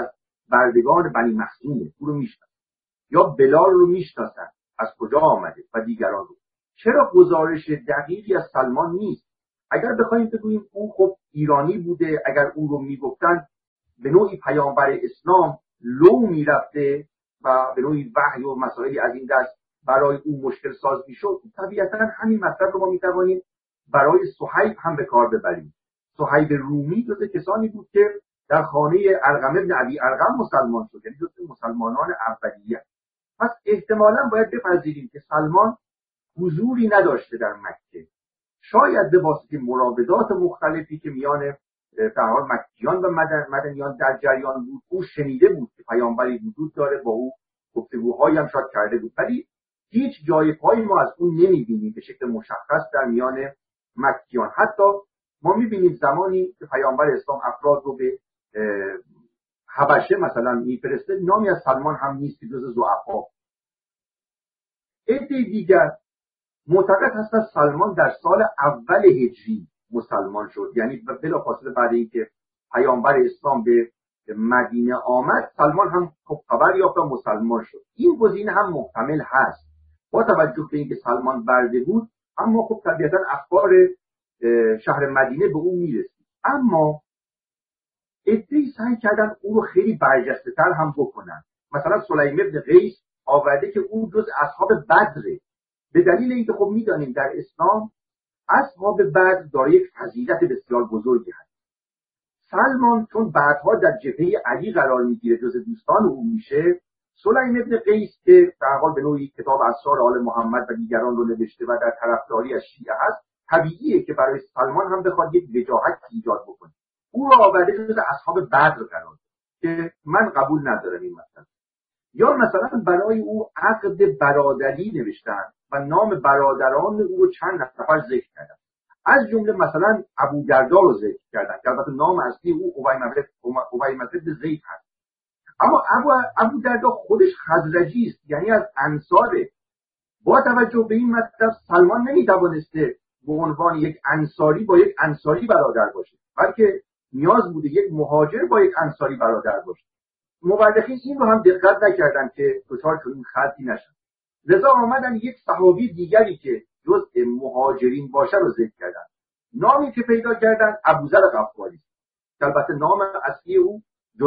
بردگان بنی مخزومه، او رو میشناسن، یا بلال رو میشناسن از کجا آمده و دیگران رو. چرا گزارش دقیقی از سلمان نیست؟ اگر بخوایم بگوییم او خب ایرانی بوده، اگر او رو میگفتن به نوعی پیامبر اسلام لو میرفته و به نوعی وحی و مسائلی از این دست برای او مشکل ساز میشد، طبیعتا همین مطلب رو ما میتوانیم برای صهیب هم به کار ببریم. صهیب رومی جز کسانی بود که در خانه ارقم ابن ابی ارقم مسلمان شد، یعنی جز مسلمانان اولیه. پس احتمالاً باید بپذیریم که سلمان حضوری نداشته در مکه، شاید به واسطه مراودات مختلفی که میان در حال مکیان و مدنیان در جریان بود، او شنیده بود که پیامبری وجود داره، با او گفتگوهایی هم شاید کرده بود، ولی هیچ جای پایی ما از اون نمیبینیم به شکل مشخص در میان مکیان. حتی ما میبینیم زمانی که پیامبر اسلام افراد رو به حبشه مثلا میفرسته، نامی از سلمان هم نیست که جز ضعفا. عده دیگر معتقد هستند سلمان در سال اول هجری مسلمان شد، یعنی بلافاصله بعد اینکه پیامبر اسلام به مدینه آمد سلمان هم خبر یافت و مسلمان شد. این گزینه هم محتمل هست با توجه به اینکه سلمان برده بود، اما خب طبیعتا اخبار شهر مدینه به اون میرسید. اما عده‌ای سعی کردن او رو خیلی برجسته تر هم بکنن. مثلا سلیم ابن قیس آورده که او جز اصحاب بدره، به دلیل اینکه خب میدانیم در اسلام اصحاب بدر دارای یک فضیلت بسیار بزرگی هست. سلمان چون بعدها در جبهه علی قرار میگیره، جز دوستان او میشه، سلیم ابن قیس که در حال به نوعی کتاب اسرار آل محمد و دیگران رو نوشته و در طرفداری از شیعه هست، طبیعیه که برای سلمان هم بخواد یک وجاهت ایجاد بکنه. او را آورده جز اصحاب بدر قرار که من قبول ندارم این مثلا. یا مثلا برای او عقد برادری نوشتن و نام برادران او رو چند نفر ذکر کردن، از جمله مثلا ابو دردا رو ذکر کردن که البته نام اصلی او اویمة بن زید هست، اما ابو دردا خودش خزرجی است، یعنی از انصاره. با توجه به این مطلب سلمان نمیتوانسته به عنوان یک انصاری با یک انصاری برادر باشه، بلکه نیاز بوده یک مهاجر با یک انصاری برادر باشه. مورخین این رو هم دقت نکردن که دچار چنین خطی نشن، لذا آمدن یک صحابی دیگری که جزء مهاجرین باشه رو ذکر کردن. نامی که پیدا کردن ابوذر غفاری، که البته نام اصلی او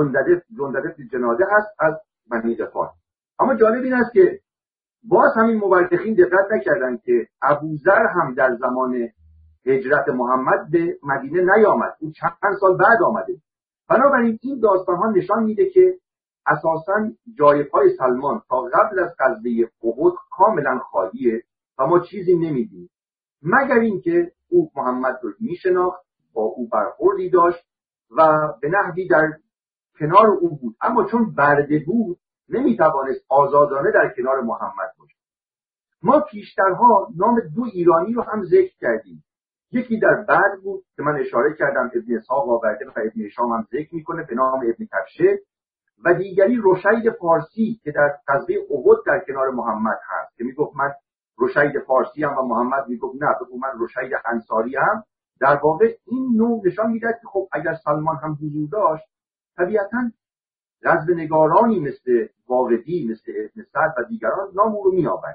جندده جناده هست از بنی غفار. اما جالب این است که باز همین مورخین دقت نکردن که ابوذر هم در زمان هجرت محمد به مدینه نیامد، او چند سال بعد آمده. بنابراین این داستان ها نشان میده که اساساً جای پای سلمان تا قبل از غزوه احد کاملا خالیه و ما چیزی نمیدیم، مگر اینکه او محمد رو میشناخت، با او برخوردی داشت و به نحوی در کنار او بود، اما چون برده بود نمیتوانست آزادانه در کنار محمد باشه. ما پیشترها نام دو ایرانی رو هم ذکر کردیم، یکی در بدر بود که من اشاره کردم ابن اسحاق آورده و ابن هشام هم ذکر میکنه به نام ابن کبشه، و دیگری رشید فارسی که در غزوه احد در کنار محمد هست که میگفت من رشید فارسی هم و محمد میگفت نه بگو من رشید انصاری هم. در واقع این نوع نشان میدهد که خب اگر سلمان هم حضور داشت طبیعتاً غزوه‌نگارانی مثل واقدی، مثل ابن سعد و دیگران نام او رو میآورد.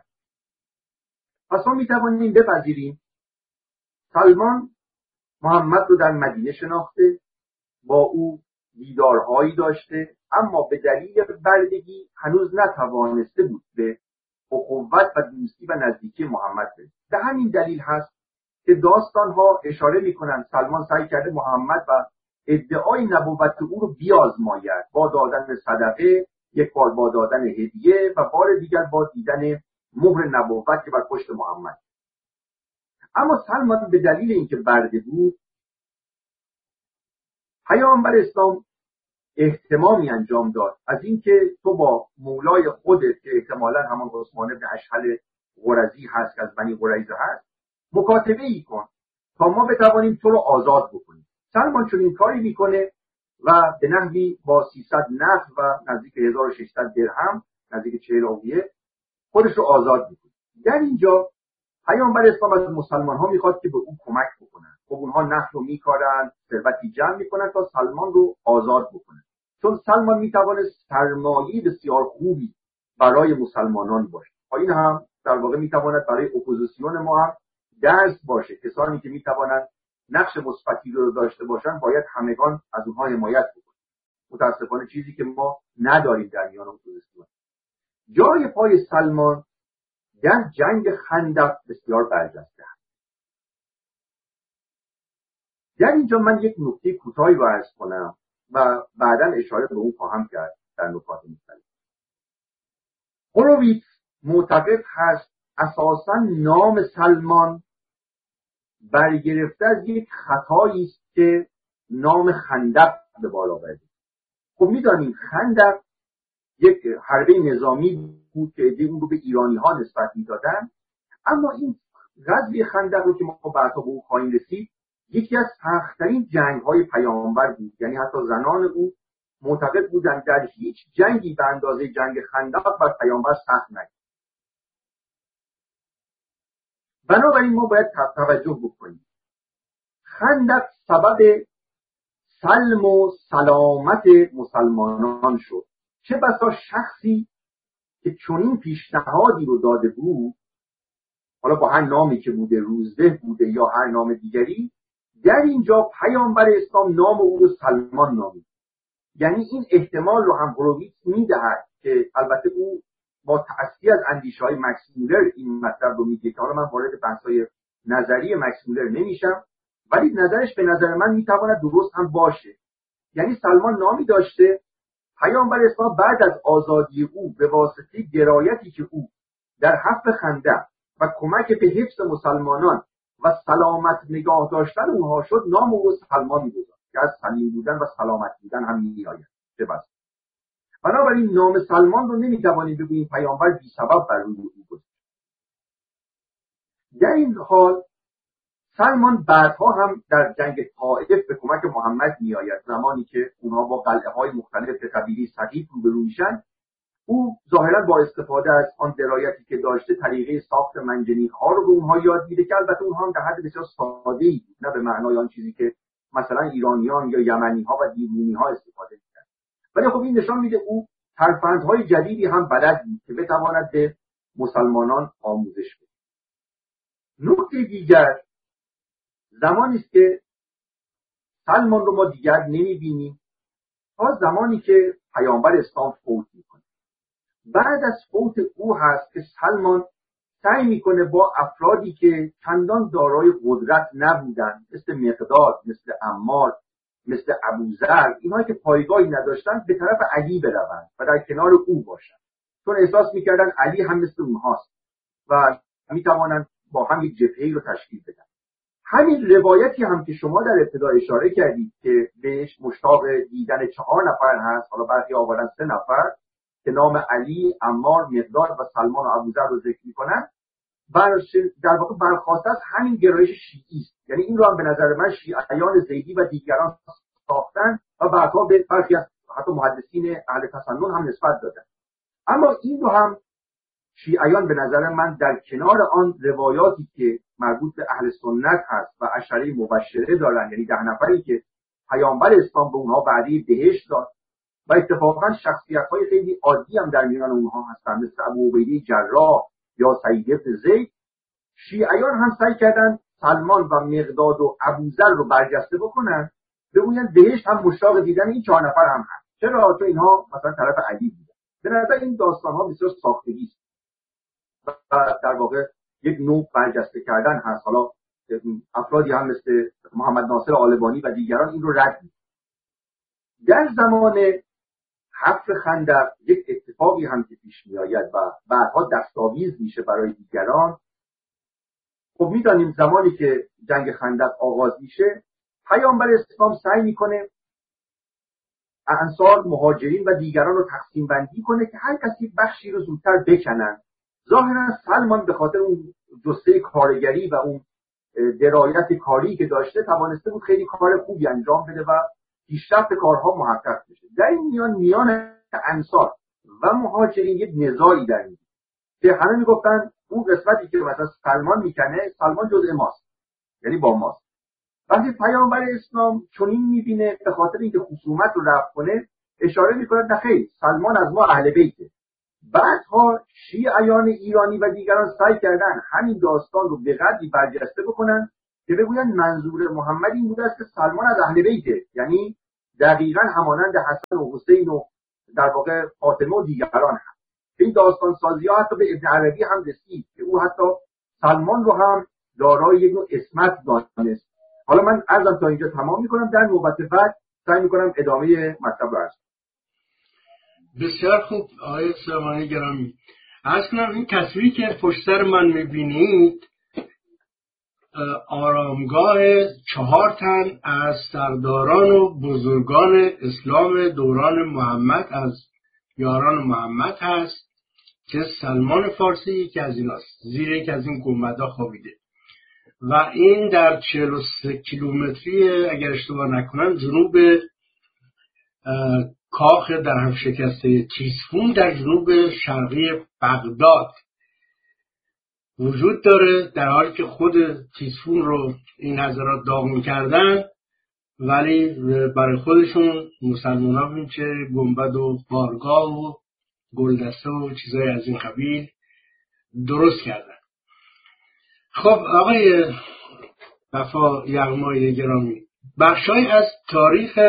پس ما میتوانیم بپذیریم سلمان محمد رو در مدینه شناخته، با او دیدارهایی داشته، اما به دلیل بردگی هنوز نتوانسته بود به اخوت و دوستی و نزدیکی محمد برسد. به همین دلیل هست که داستانها اشاره میکنن سلمان سعی کرده محمد و ادعای نبوت او رو بیازماید، با دادن صدقه، یک بار با دادن هدیه و بار دیگر با دیدن مهر نبوت که بر پشت محمد. اما سلمان به دلیل اینکه برده بود، پیامبر اسلام اهتمامی انجام داد از اینکه تو با مولای خودت که احتمالاً همان عثمان بن اشهل غرزی هست که از بنی قریظه هست مکاتبه ای کن تا ما بتوانیم تو رو آزاد بکنیم. سلمان چون این کاری میکنه و به نحوی با 300 نفر و نزدیک 1600 درهم، نزدیک 40 اوقیه خودش رو آزاد میکنه. در اینجا پیامبر اسلام از مسلمان ها میخواد که به او کمک بکنن. خب اونها نخل رو میکارن، ثروتی جمع میکنن تا سلمان رو آزاد بکنن. چون سلمان میتوانه سرمایه بسیار خوبی برای مسلمانان باشه. این هم در واقع میتواند برای اپوزیسیون ما هم درس باشه. کسانی که میتوانند نقش مثبتی رو داشته باشن باید همگان از اونها حمایت بکنیم. متاسفانه چیزی که ما نداریم در میان اپوزیسیون. جای پای سلمان در جنگ خندق بسیار برجسته است. در اینجا من یک نکته کوتاهی رو عرض کنم و بعداً اشاره به اون خواهم کرد در نکات مختلف. هوروویتز معتقد هست اساساً نام سلمان برگرفته از یک خطایی است که نام خندق به بالا برده. خب می‌دانیم خندق یک حربه نظامی بود که عده‌ای اون رو به ایرانی‌ها نسبت می‌دادن، اما این غزوه خندق رو که ما بعدا به اون خواهیم رسید یکی از سخت‌ترین جنگ‌های پیامبر بود. یعنی حتی زنان او معتقد بودند در هیچ جنگی به اندازه جنگ خندق بر پیامبر سخت نشد. بنابراین ما باید توجه بکنیم. خندق سبب سلم و سلامت مسلمانان شد. چه بسا شخصی که چنین پیشنهادی رو داده بود، حالا با هر نامی که بوده، روزبه بوده یا هر نام دیگری، در اینجا پیامبر اسلام نام او رو سلمان نامید. یعنی این احتمال رو هم هوروویتز میدهد که البته او با تأثیر از اندیشه‌های مکس مولر این مطلب رو میگه که حالا من وارد بحث‌های نظری مکس مولر نمیشم، ولی نظرش به نظر من میتواند درست هم باشه. یعنی سلمان نامی داشته، پیامبر اسلام بعد از آزادی او به واسطه درایتی که او در حفر خندق و کمک به حفظ مسلمانان و سلامت نگاه داشتن اونها شد، نام او سلمان می‌گذارد که از سلیم بودن و سلامت بودن هم میآید. چه بس. بنابراین نام سلمان رو نمی‌توانیم بگوییم پیامبر بی سبب بر روی او گذاشت. در این حال سلمان بعدها هم در جنگ طائف به کمک محمد میآید. زمانی که اونها با قلعه‌های مختلف قبیله ثقیف روبرو میشن، او ظاهرا با استفاده از آن درایتی که داشته طریقه ساخت منجنیق‌ها رو به اونها یاد میده که البته اونها هم در حد بسیار ساده‌ای بود، نه به معنای آن چیزی که مثلا ایرانیان یا یمنی‌ها و دیرونی‌ها استفاده می‌کردند. ولی خب این نشان میده او ترفندهای جدیدی هم بلد بود که بتواند به مسلمانان آموزش بده. نکته دیگر زمانی است که سلمان رو ما دیگر نمی‌بینیم تا زمانی که پیامبر اسلام فوت می‌کنه. بعد از فوت او هست که سلمان سعی میکنه با افرادی که چندان دارای قدرت نبودن، مثل مقداد، مثل عمار، مثل ابوذر، اینها که پایگاهی نداشتن، به طرف علی بروند و در کنار او باشن، چون احساس میکردن علی هم مثل اونهاست و میتوانند با هم یک جبهه‌ای رو تشکیل بدن. همین روایتی هم که شما در ابتدا اشاره کردید که بهش مشتاق دیدن 4 نفر هست، حالا برخی آوردن 3 نفر که نام علی، عمار، مقداد و سلمان و ابوذر رو ذکر می‌کنن، در واقع برخواسته از همین گرایش شیعی است. یعنی این رو هم به نظر من شیعیان زیدی و دیگران ساختن و بعدها به برخی از حتی محدثین اهل تسنن هم نسبت دادن. اما این رو هم شیعیان به نظر من در کنار آن روایاتی که مربوط به اهل سنت هست و عشره مبشره دارن، یعنی 10 نفری که پیامبر اسلام به اونها وعده بهشت داد و اتفاقا شخصیت‌های خیلی عادی هم در میان اونها هستند، مثل ابو عبیده جراح یا سعید بن زید، شیعیان هم سعی کردن سلمان و مقداد و ابوذر رو برجسته بکنن، بگویند بهشت هم مشتاق دیدن این 4 نفر هم هست. چرا؟ چون اینها مثلا طرف علی بودن. به نظر این داستان‌ها بسیار ساختگی است و در واقع یک نوع برجسته کردن هست. حالا افرادی هم مثل محمد ناصر آلبانی و دیگران این رو رد می‌کنند. در زمان حفر خندق یک اتفاقی هم که پیش می‌آید و بعدها دستاویز میشه برای دیگران. خب می‌دانیم زمانی که جنگ خندق آغاز میشه، پیامبر اسلام سعی می‌کنه انصار، مهاجرین و دیگران رو تقسیم بندی کنه که هر کسی بخشی رو زودتر بکنن. ظاهرا سلمان به خاطر اون جسته کارگری و اون درایت کاری که داشته توانسته بود خیلی کار خوبی انجام بده و پیشرفت کارها محقق بشه. در این میان انصار و مهاجرین یک نزاعی در میاد که همه میگفتن اون قسمتی که مثلا سلمان میکنه، سلمان جزء ماست، یعنی با ماست. وقتی پیامبر اسلام چنین میبینه، به خاطر اینکه خصومت رو رفع کنه، اشاره میکنند نه خیر، سلمان از ما اهل بیته. بعدها شیعیان ایرانی و دیگران سعی کردن همین داستان رو به قدری برجسته بکنن که بگویند منظور محمد این بوده است که سلمان از اهل بیته، یعنی دقیقاً همانند حسن و حسین و در واقع فاطمه و دیگران هم. این داستان سازی ها حتی به ابن عربی هم رسید که او حتی سلمان رو هم دارای یک نوع اسمت دانست. حالا من عرضم تا اینجا تمام میکنم، در نوبت بعد سعی میکنم ادامه مطلب رو عرض کنم. بسیار خوب آقای سلیمانی گرامی. عرض کنم این تصویری که پشت سر من میبینید آرامگاه 4 تن از سرداران و بزرگان اسلام دوران محمد از یاران محمد هست که سلمان فارسی یکی از ایناست، زیر یکی از این گنبدها خوابیده و این در 43 کیلومتری اگر اشتباه نکنم جنوب کاخ در هم شکسته تیسفون در جنوب شرقی بغداد وجود داره، در حالی که خود تیسفون رو این حضرات داغ می‌کردن ولی برای خودشون مسلمان ها ببین چه گنبد و بارگاه و گلدسته و چیزای از این قبیل درست کردن. خب آقای وفا یغمای گرامی، بخشای از تاریخ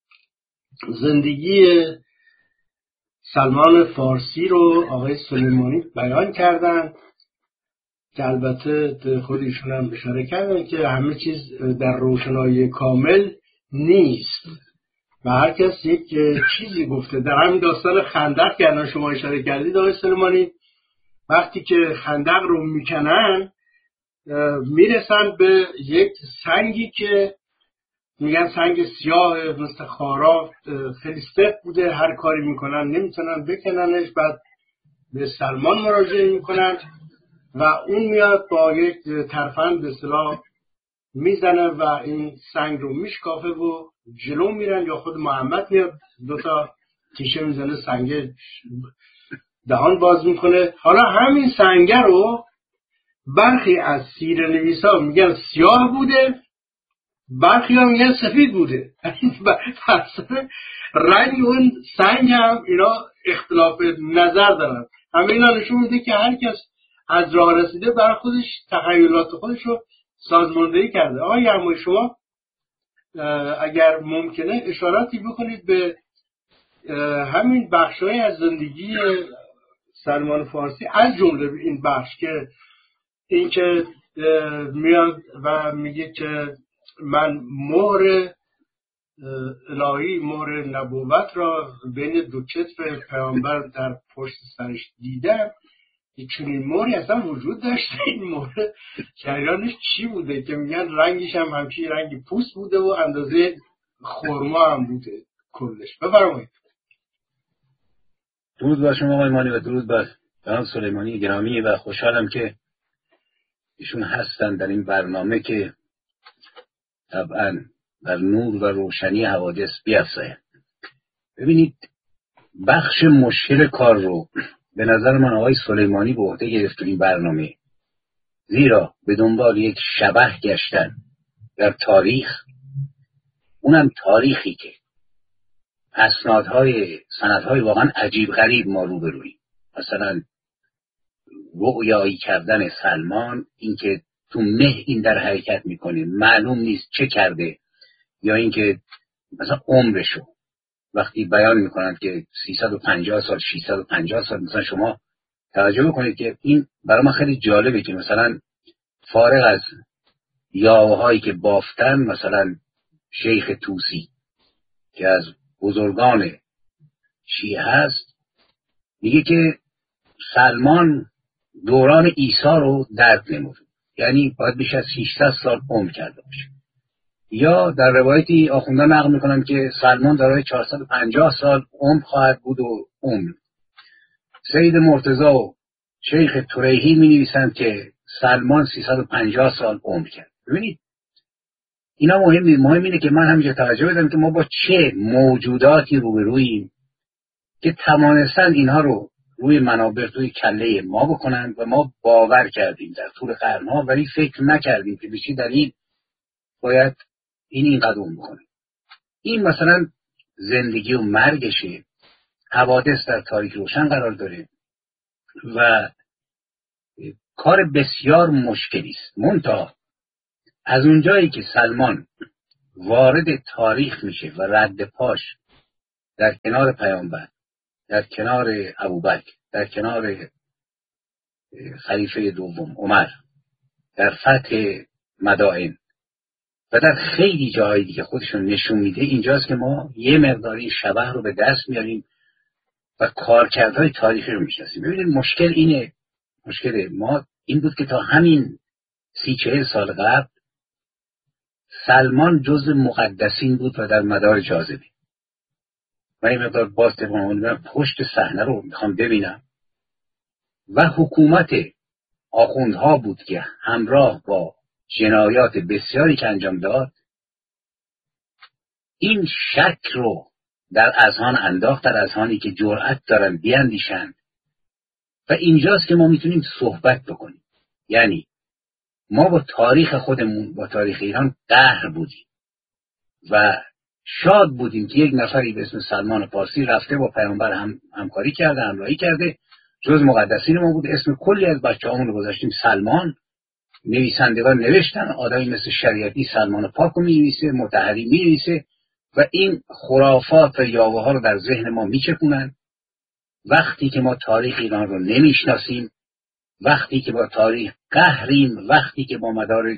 زندگی سلمان فارسی رو آقای سلیمانی بیان کردن که البته خود ایشون هم اشاره کردن که همه چیز در روشنایی کامل نیست و هر کس یک چیزی گفته. در همین داستان خندق که الان شما اشاره کردید آقای سلیمانی، وقتی که خندق رو میکنن میرسن به یک سنگی که میگن سنگ سیاه مثل خارا، خیلی سفت بوده، هر کاری میکنن نمیتونن بکننش. بعد به سلمان مراجعه میکنن و اون میاد با یک ترفند به اصطلاح میزنه و این سنگ رو میشکافه و جلو میرن، یا خود محمد میاد 2 تیشه میزنه سنگ دهان باز میکنه. حالا همین سنگ رو برخی از سیره‌نویسا میگن سیاه بوده، برخی ها میگن سفید بوده. رنگ اون سنگ هم اینا اختلاف نظر دارن. همه اینا نشون میده که هر کس از راه رسیده برای خودش تخیلات خودش رو سازماندهی کرده. آقای یغمایی شما اگر ممکنه اشاراتی بکنید به همین بخشای از زندگی سلمان فارسی، از جمله این بخش که این که میاد و میگه که من مهر الهی، مهر نبوت را بین 2 کتف پیامبر در پشت سرش دیدم. چنین مهری اصلا وجود داشته؟ این مهر جریانش چی بوده که میگن رنگش هم همچین رنگ پوست بوده و اندازه خرما هم بوده کلش؟ بفرمایید. درود بر شما آقای مانی و درود بر جناب سلیمانی گرامی و خوشحالم که ایشون هستن در این برنامه که طبعا در نور و روشنی حوادث بیفزاید. ببینید بخش مشکل کار رو به نظر من آقای سلیمانی به عهده گرفت تو این برنامه، زیرا به دنبال یک شبح گشتن در تاریخ، اونم تاریخی که سندهای واقعا عجیب غریب ما روبرویم. مثلا رؤیایی کردن سلمان، اینکه تو مه این در حرکت میکنه معلوم نیست چه کرده، یا اینکه مثلا عمرشو وقتی بیان میکنند که 350 سال 650 سال، مثلا شما توجه بکنید که این برای من خیلی جالبه که مثلا فارغ از یاوهایی که بافتن، مثلا شیخ طوسی که از بزرگان شیعه هست میگه که سلمان دوران عیسی رو درک نمود، یعنی باید بیش از 600 سال عمر کرده باشه. یا در روایتی آخوندان نقل میکنن که سلمان دارای 450 سال عمر خواهد بود و عمر. سید مرتضی و شیخ طریحی می نویسند که سلمان 350 سال عمر کرد. ببینید اینا مهم اینه که من همینجا توجه بدم که ما با چه موجوداتی روبروییم که توانستند اینها رو روی منابر توی کله ما بکنن و ما باور کردیم در طول قرنها، ولی فکر نکردیم که بچی دلیل باید اینقدر اون بکنه. این مثلا زندگی و مرگشه، حوادث در تاریخ روشن قرار داره و کار بسیار مشکلی است. منتها از اونجایی که سلمان وارد تاریخ میشه و رد پاش در کنار پیامبر، در کنار ابوبکر، در کنار خلیفه دوم عمر، در فتح مدائن و در خیلی جاهای دیگه خودشون نشون میده، اینجاست که ما یه مقداری شبح رو به دست میاریم و کارکردهای تاریخی رو میشناسیم. ببینید مشکل ما این بود که تا همین 30-40 سال قبل سلمان جزء مقدسین بود و در مدار جاذبه. من این مقدار باز پشت صحنه رو میخوام ببینم و حکومت آخوندها بود که همراه با جنایات بسیاری که انجام داد این شک رو در اذهان انداخت، در اذهانی که جرأت دارن بیاندیشند. و اینجاست که ما میتونیم صحبت بکنیم. یعنی ما با تاریخ خودمون، با تاریخ ایران قهر بودیم و شاد بودیم که یک نفری به اسم سلمان پارسی رفته با پیامبر همکاری کرده، همراهی کرده، جز مقدسین ما بود. اسم کلی از بچه‌هامون رو گذاشتیم سلمان. نویسندگان نوشتن آدمی مثل شریعتی سلمان پاک رو می‌نویسه، مطهری می‌نویسه و این خرافات و یاوه ها رو در ذهن ما میچکونن. وقتی که ما تاریخ ایران رو نمیشناسیم، وقتی که با تاریخ قهریم، وقتی که با مدار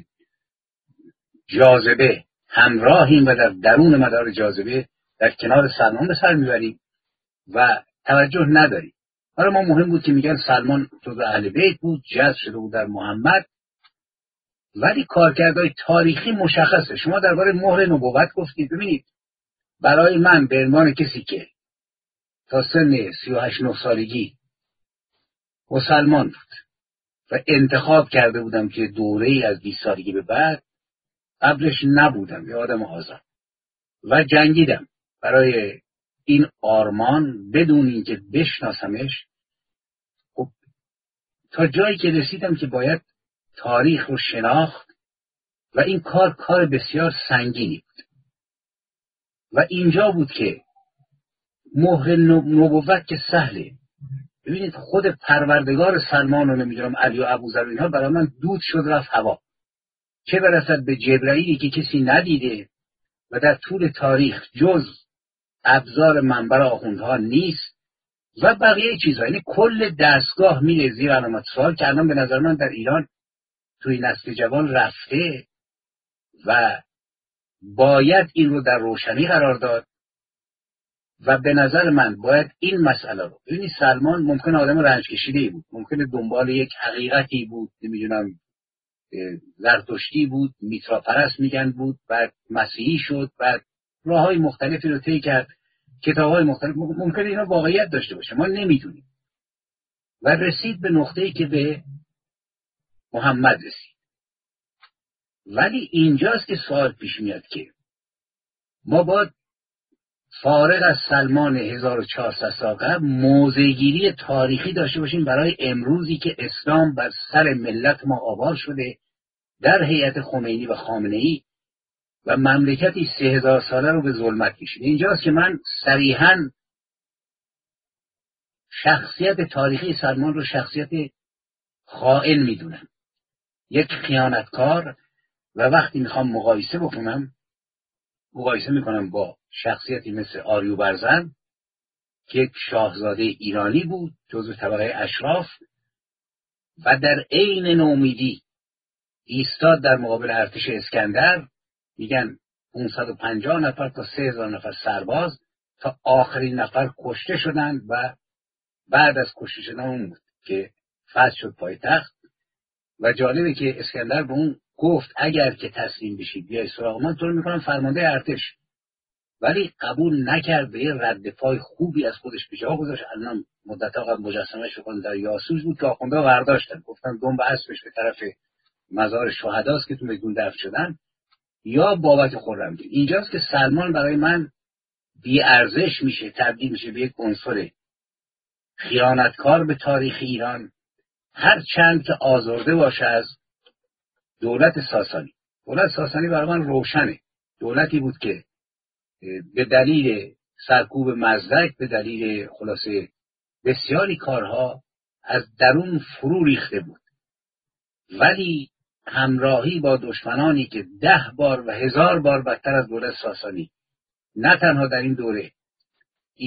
جاذبه همراهیم و در درون مدار جاذبه در کنار سلمان به سر میبریم و توجه نداریم. برای ما مهم بود که میگن سلمان جزو اهل بیت بود، جذب شده بود در محمد، ولی کارکردهای تاریخی مشخصه. شما درباره مهر نبوت گفتید. ببینید برای من به عنوان کسی که تا سن 38-39 سالگی مسلمان بود و انتخاب کرده بودم که دوره‌ای از 20 سالگی به بعد قبلش نبودم، یه آدم آزاد و جنگیدم برای این آرمان بدون اینکه بشناسمش. خب تا جایی که رسیدم که باید تاریخ رو شناخت و این کار بسیار سنگینی بود و اینجا بود که مهر نبوت که سهله. ببینید خود پروردگار سلمان رو نمیدونم علی و ابوذر اینها برای من دود شد رفت هوا، چه برسد به جبرائیلی که کسی ندیده و در طول تاریخ جز ابزار منبر آخوندها نیست و بقیه چیزها. یعنی کل دستگاه میره زیر علامت سوال که الان به نظر من در ایران توی نسل جوان رفته و باید این رو در روشنی قرار داد و به نظر من باید این مسئله رو ببینید. سلمان ممکن آدم رنج کشیده‌ای بود، ممکن دنبال یک حقیقتی بود، نمیدونم زرتشتی بود، میترا پرست میگن بود، بعد مسیحی شد، بعد راههای مختلفی رو طی کرد، کتاب‌های مختلف، ممکن اینا واقعیت داشته باشه، ما نمیدونیم. و رسید به نقطه‌ای که به محمد رسید. ولی اینجاست که سوال پیش میاد که ما باید فارغ از سلمان 1400 سال قبل موضع‌گیری تاریخی داشته باشیم برای امروزی که اسلام بر سر ملت ما آوار شده در هیئت خمینی و خامنه‌ای و مملکتی 3000 ساله رو به ظلمت کشیده. اینجاست که من صریحاً شخصیت تاریخی سلمان رو شخصیت خائن میدونم، یک خیانتکار. و وقتی میخوام مقایسه میکنم با شخصیتی مثل آریوبرزن که یک شاهزاده ایرانی بود، جزو طبقه اشراف و در عین نومیدی ایستاد در مقابل ارتش اسکندر. میگن 550 نفر تا 3000 نفر سرباز تا آخرین نفر کشته شدند و بعد از کشته شدن اون بود که فتح شد پایتخت. و جالبه که اسکندر به اون گفت اگر که تسلیم بشید بیای سراغ من تو رو میکنم فرمانده ارتش، ولی قبول نکرد. به رد پای خوبی از خودش به جا گذاشت. الان مدت‌ها قبل مجسمه‌اش رو در یاسوج بود که آخوندها برداشتن، گفتن دنب اسبش به طرف مزار شهداست که تو میدون دفن شدن یا بابت خرمدین. اینجاست که سلمان برای من بی ارزش میشه، تبدیل میشه به یک عنصر خیانتکار به تاریخ ایران، هر چند که آزرده باشه از دولت ساسانی. دولت ساسانی برای من روشنه، دولتی بود که به دلیل سرکوب مزدک، به دلیل خلاصه بسیاری کارها از درون فرو ریخته بود. ولی همراهی با دشمنانی که 10 بار و 1000 بار بدتر از دولت ساسانی، نه تنها در این دوره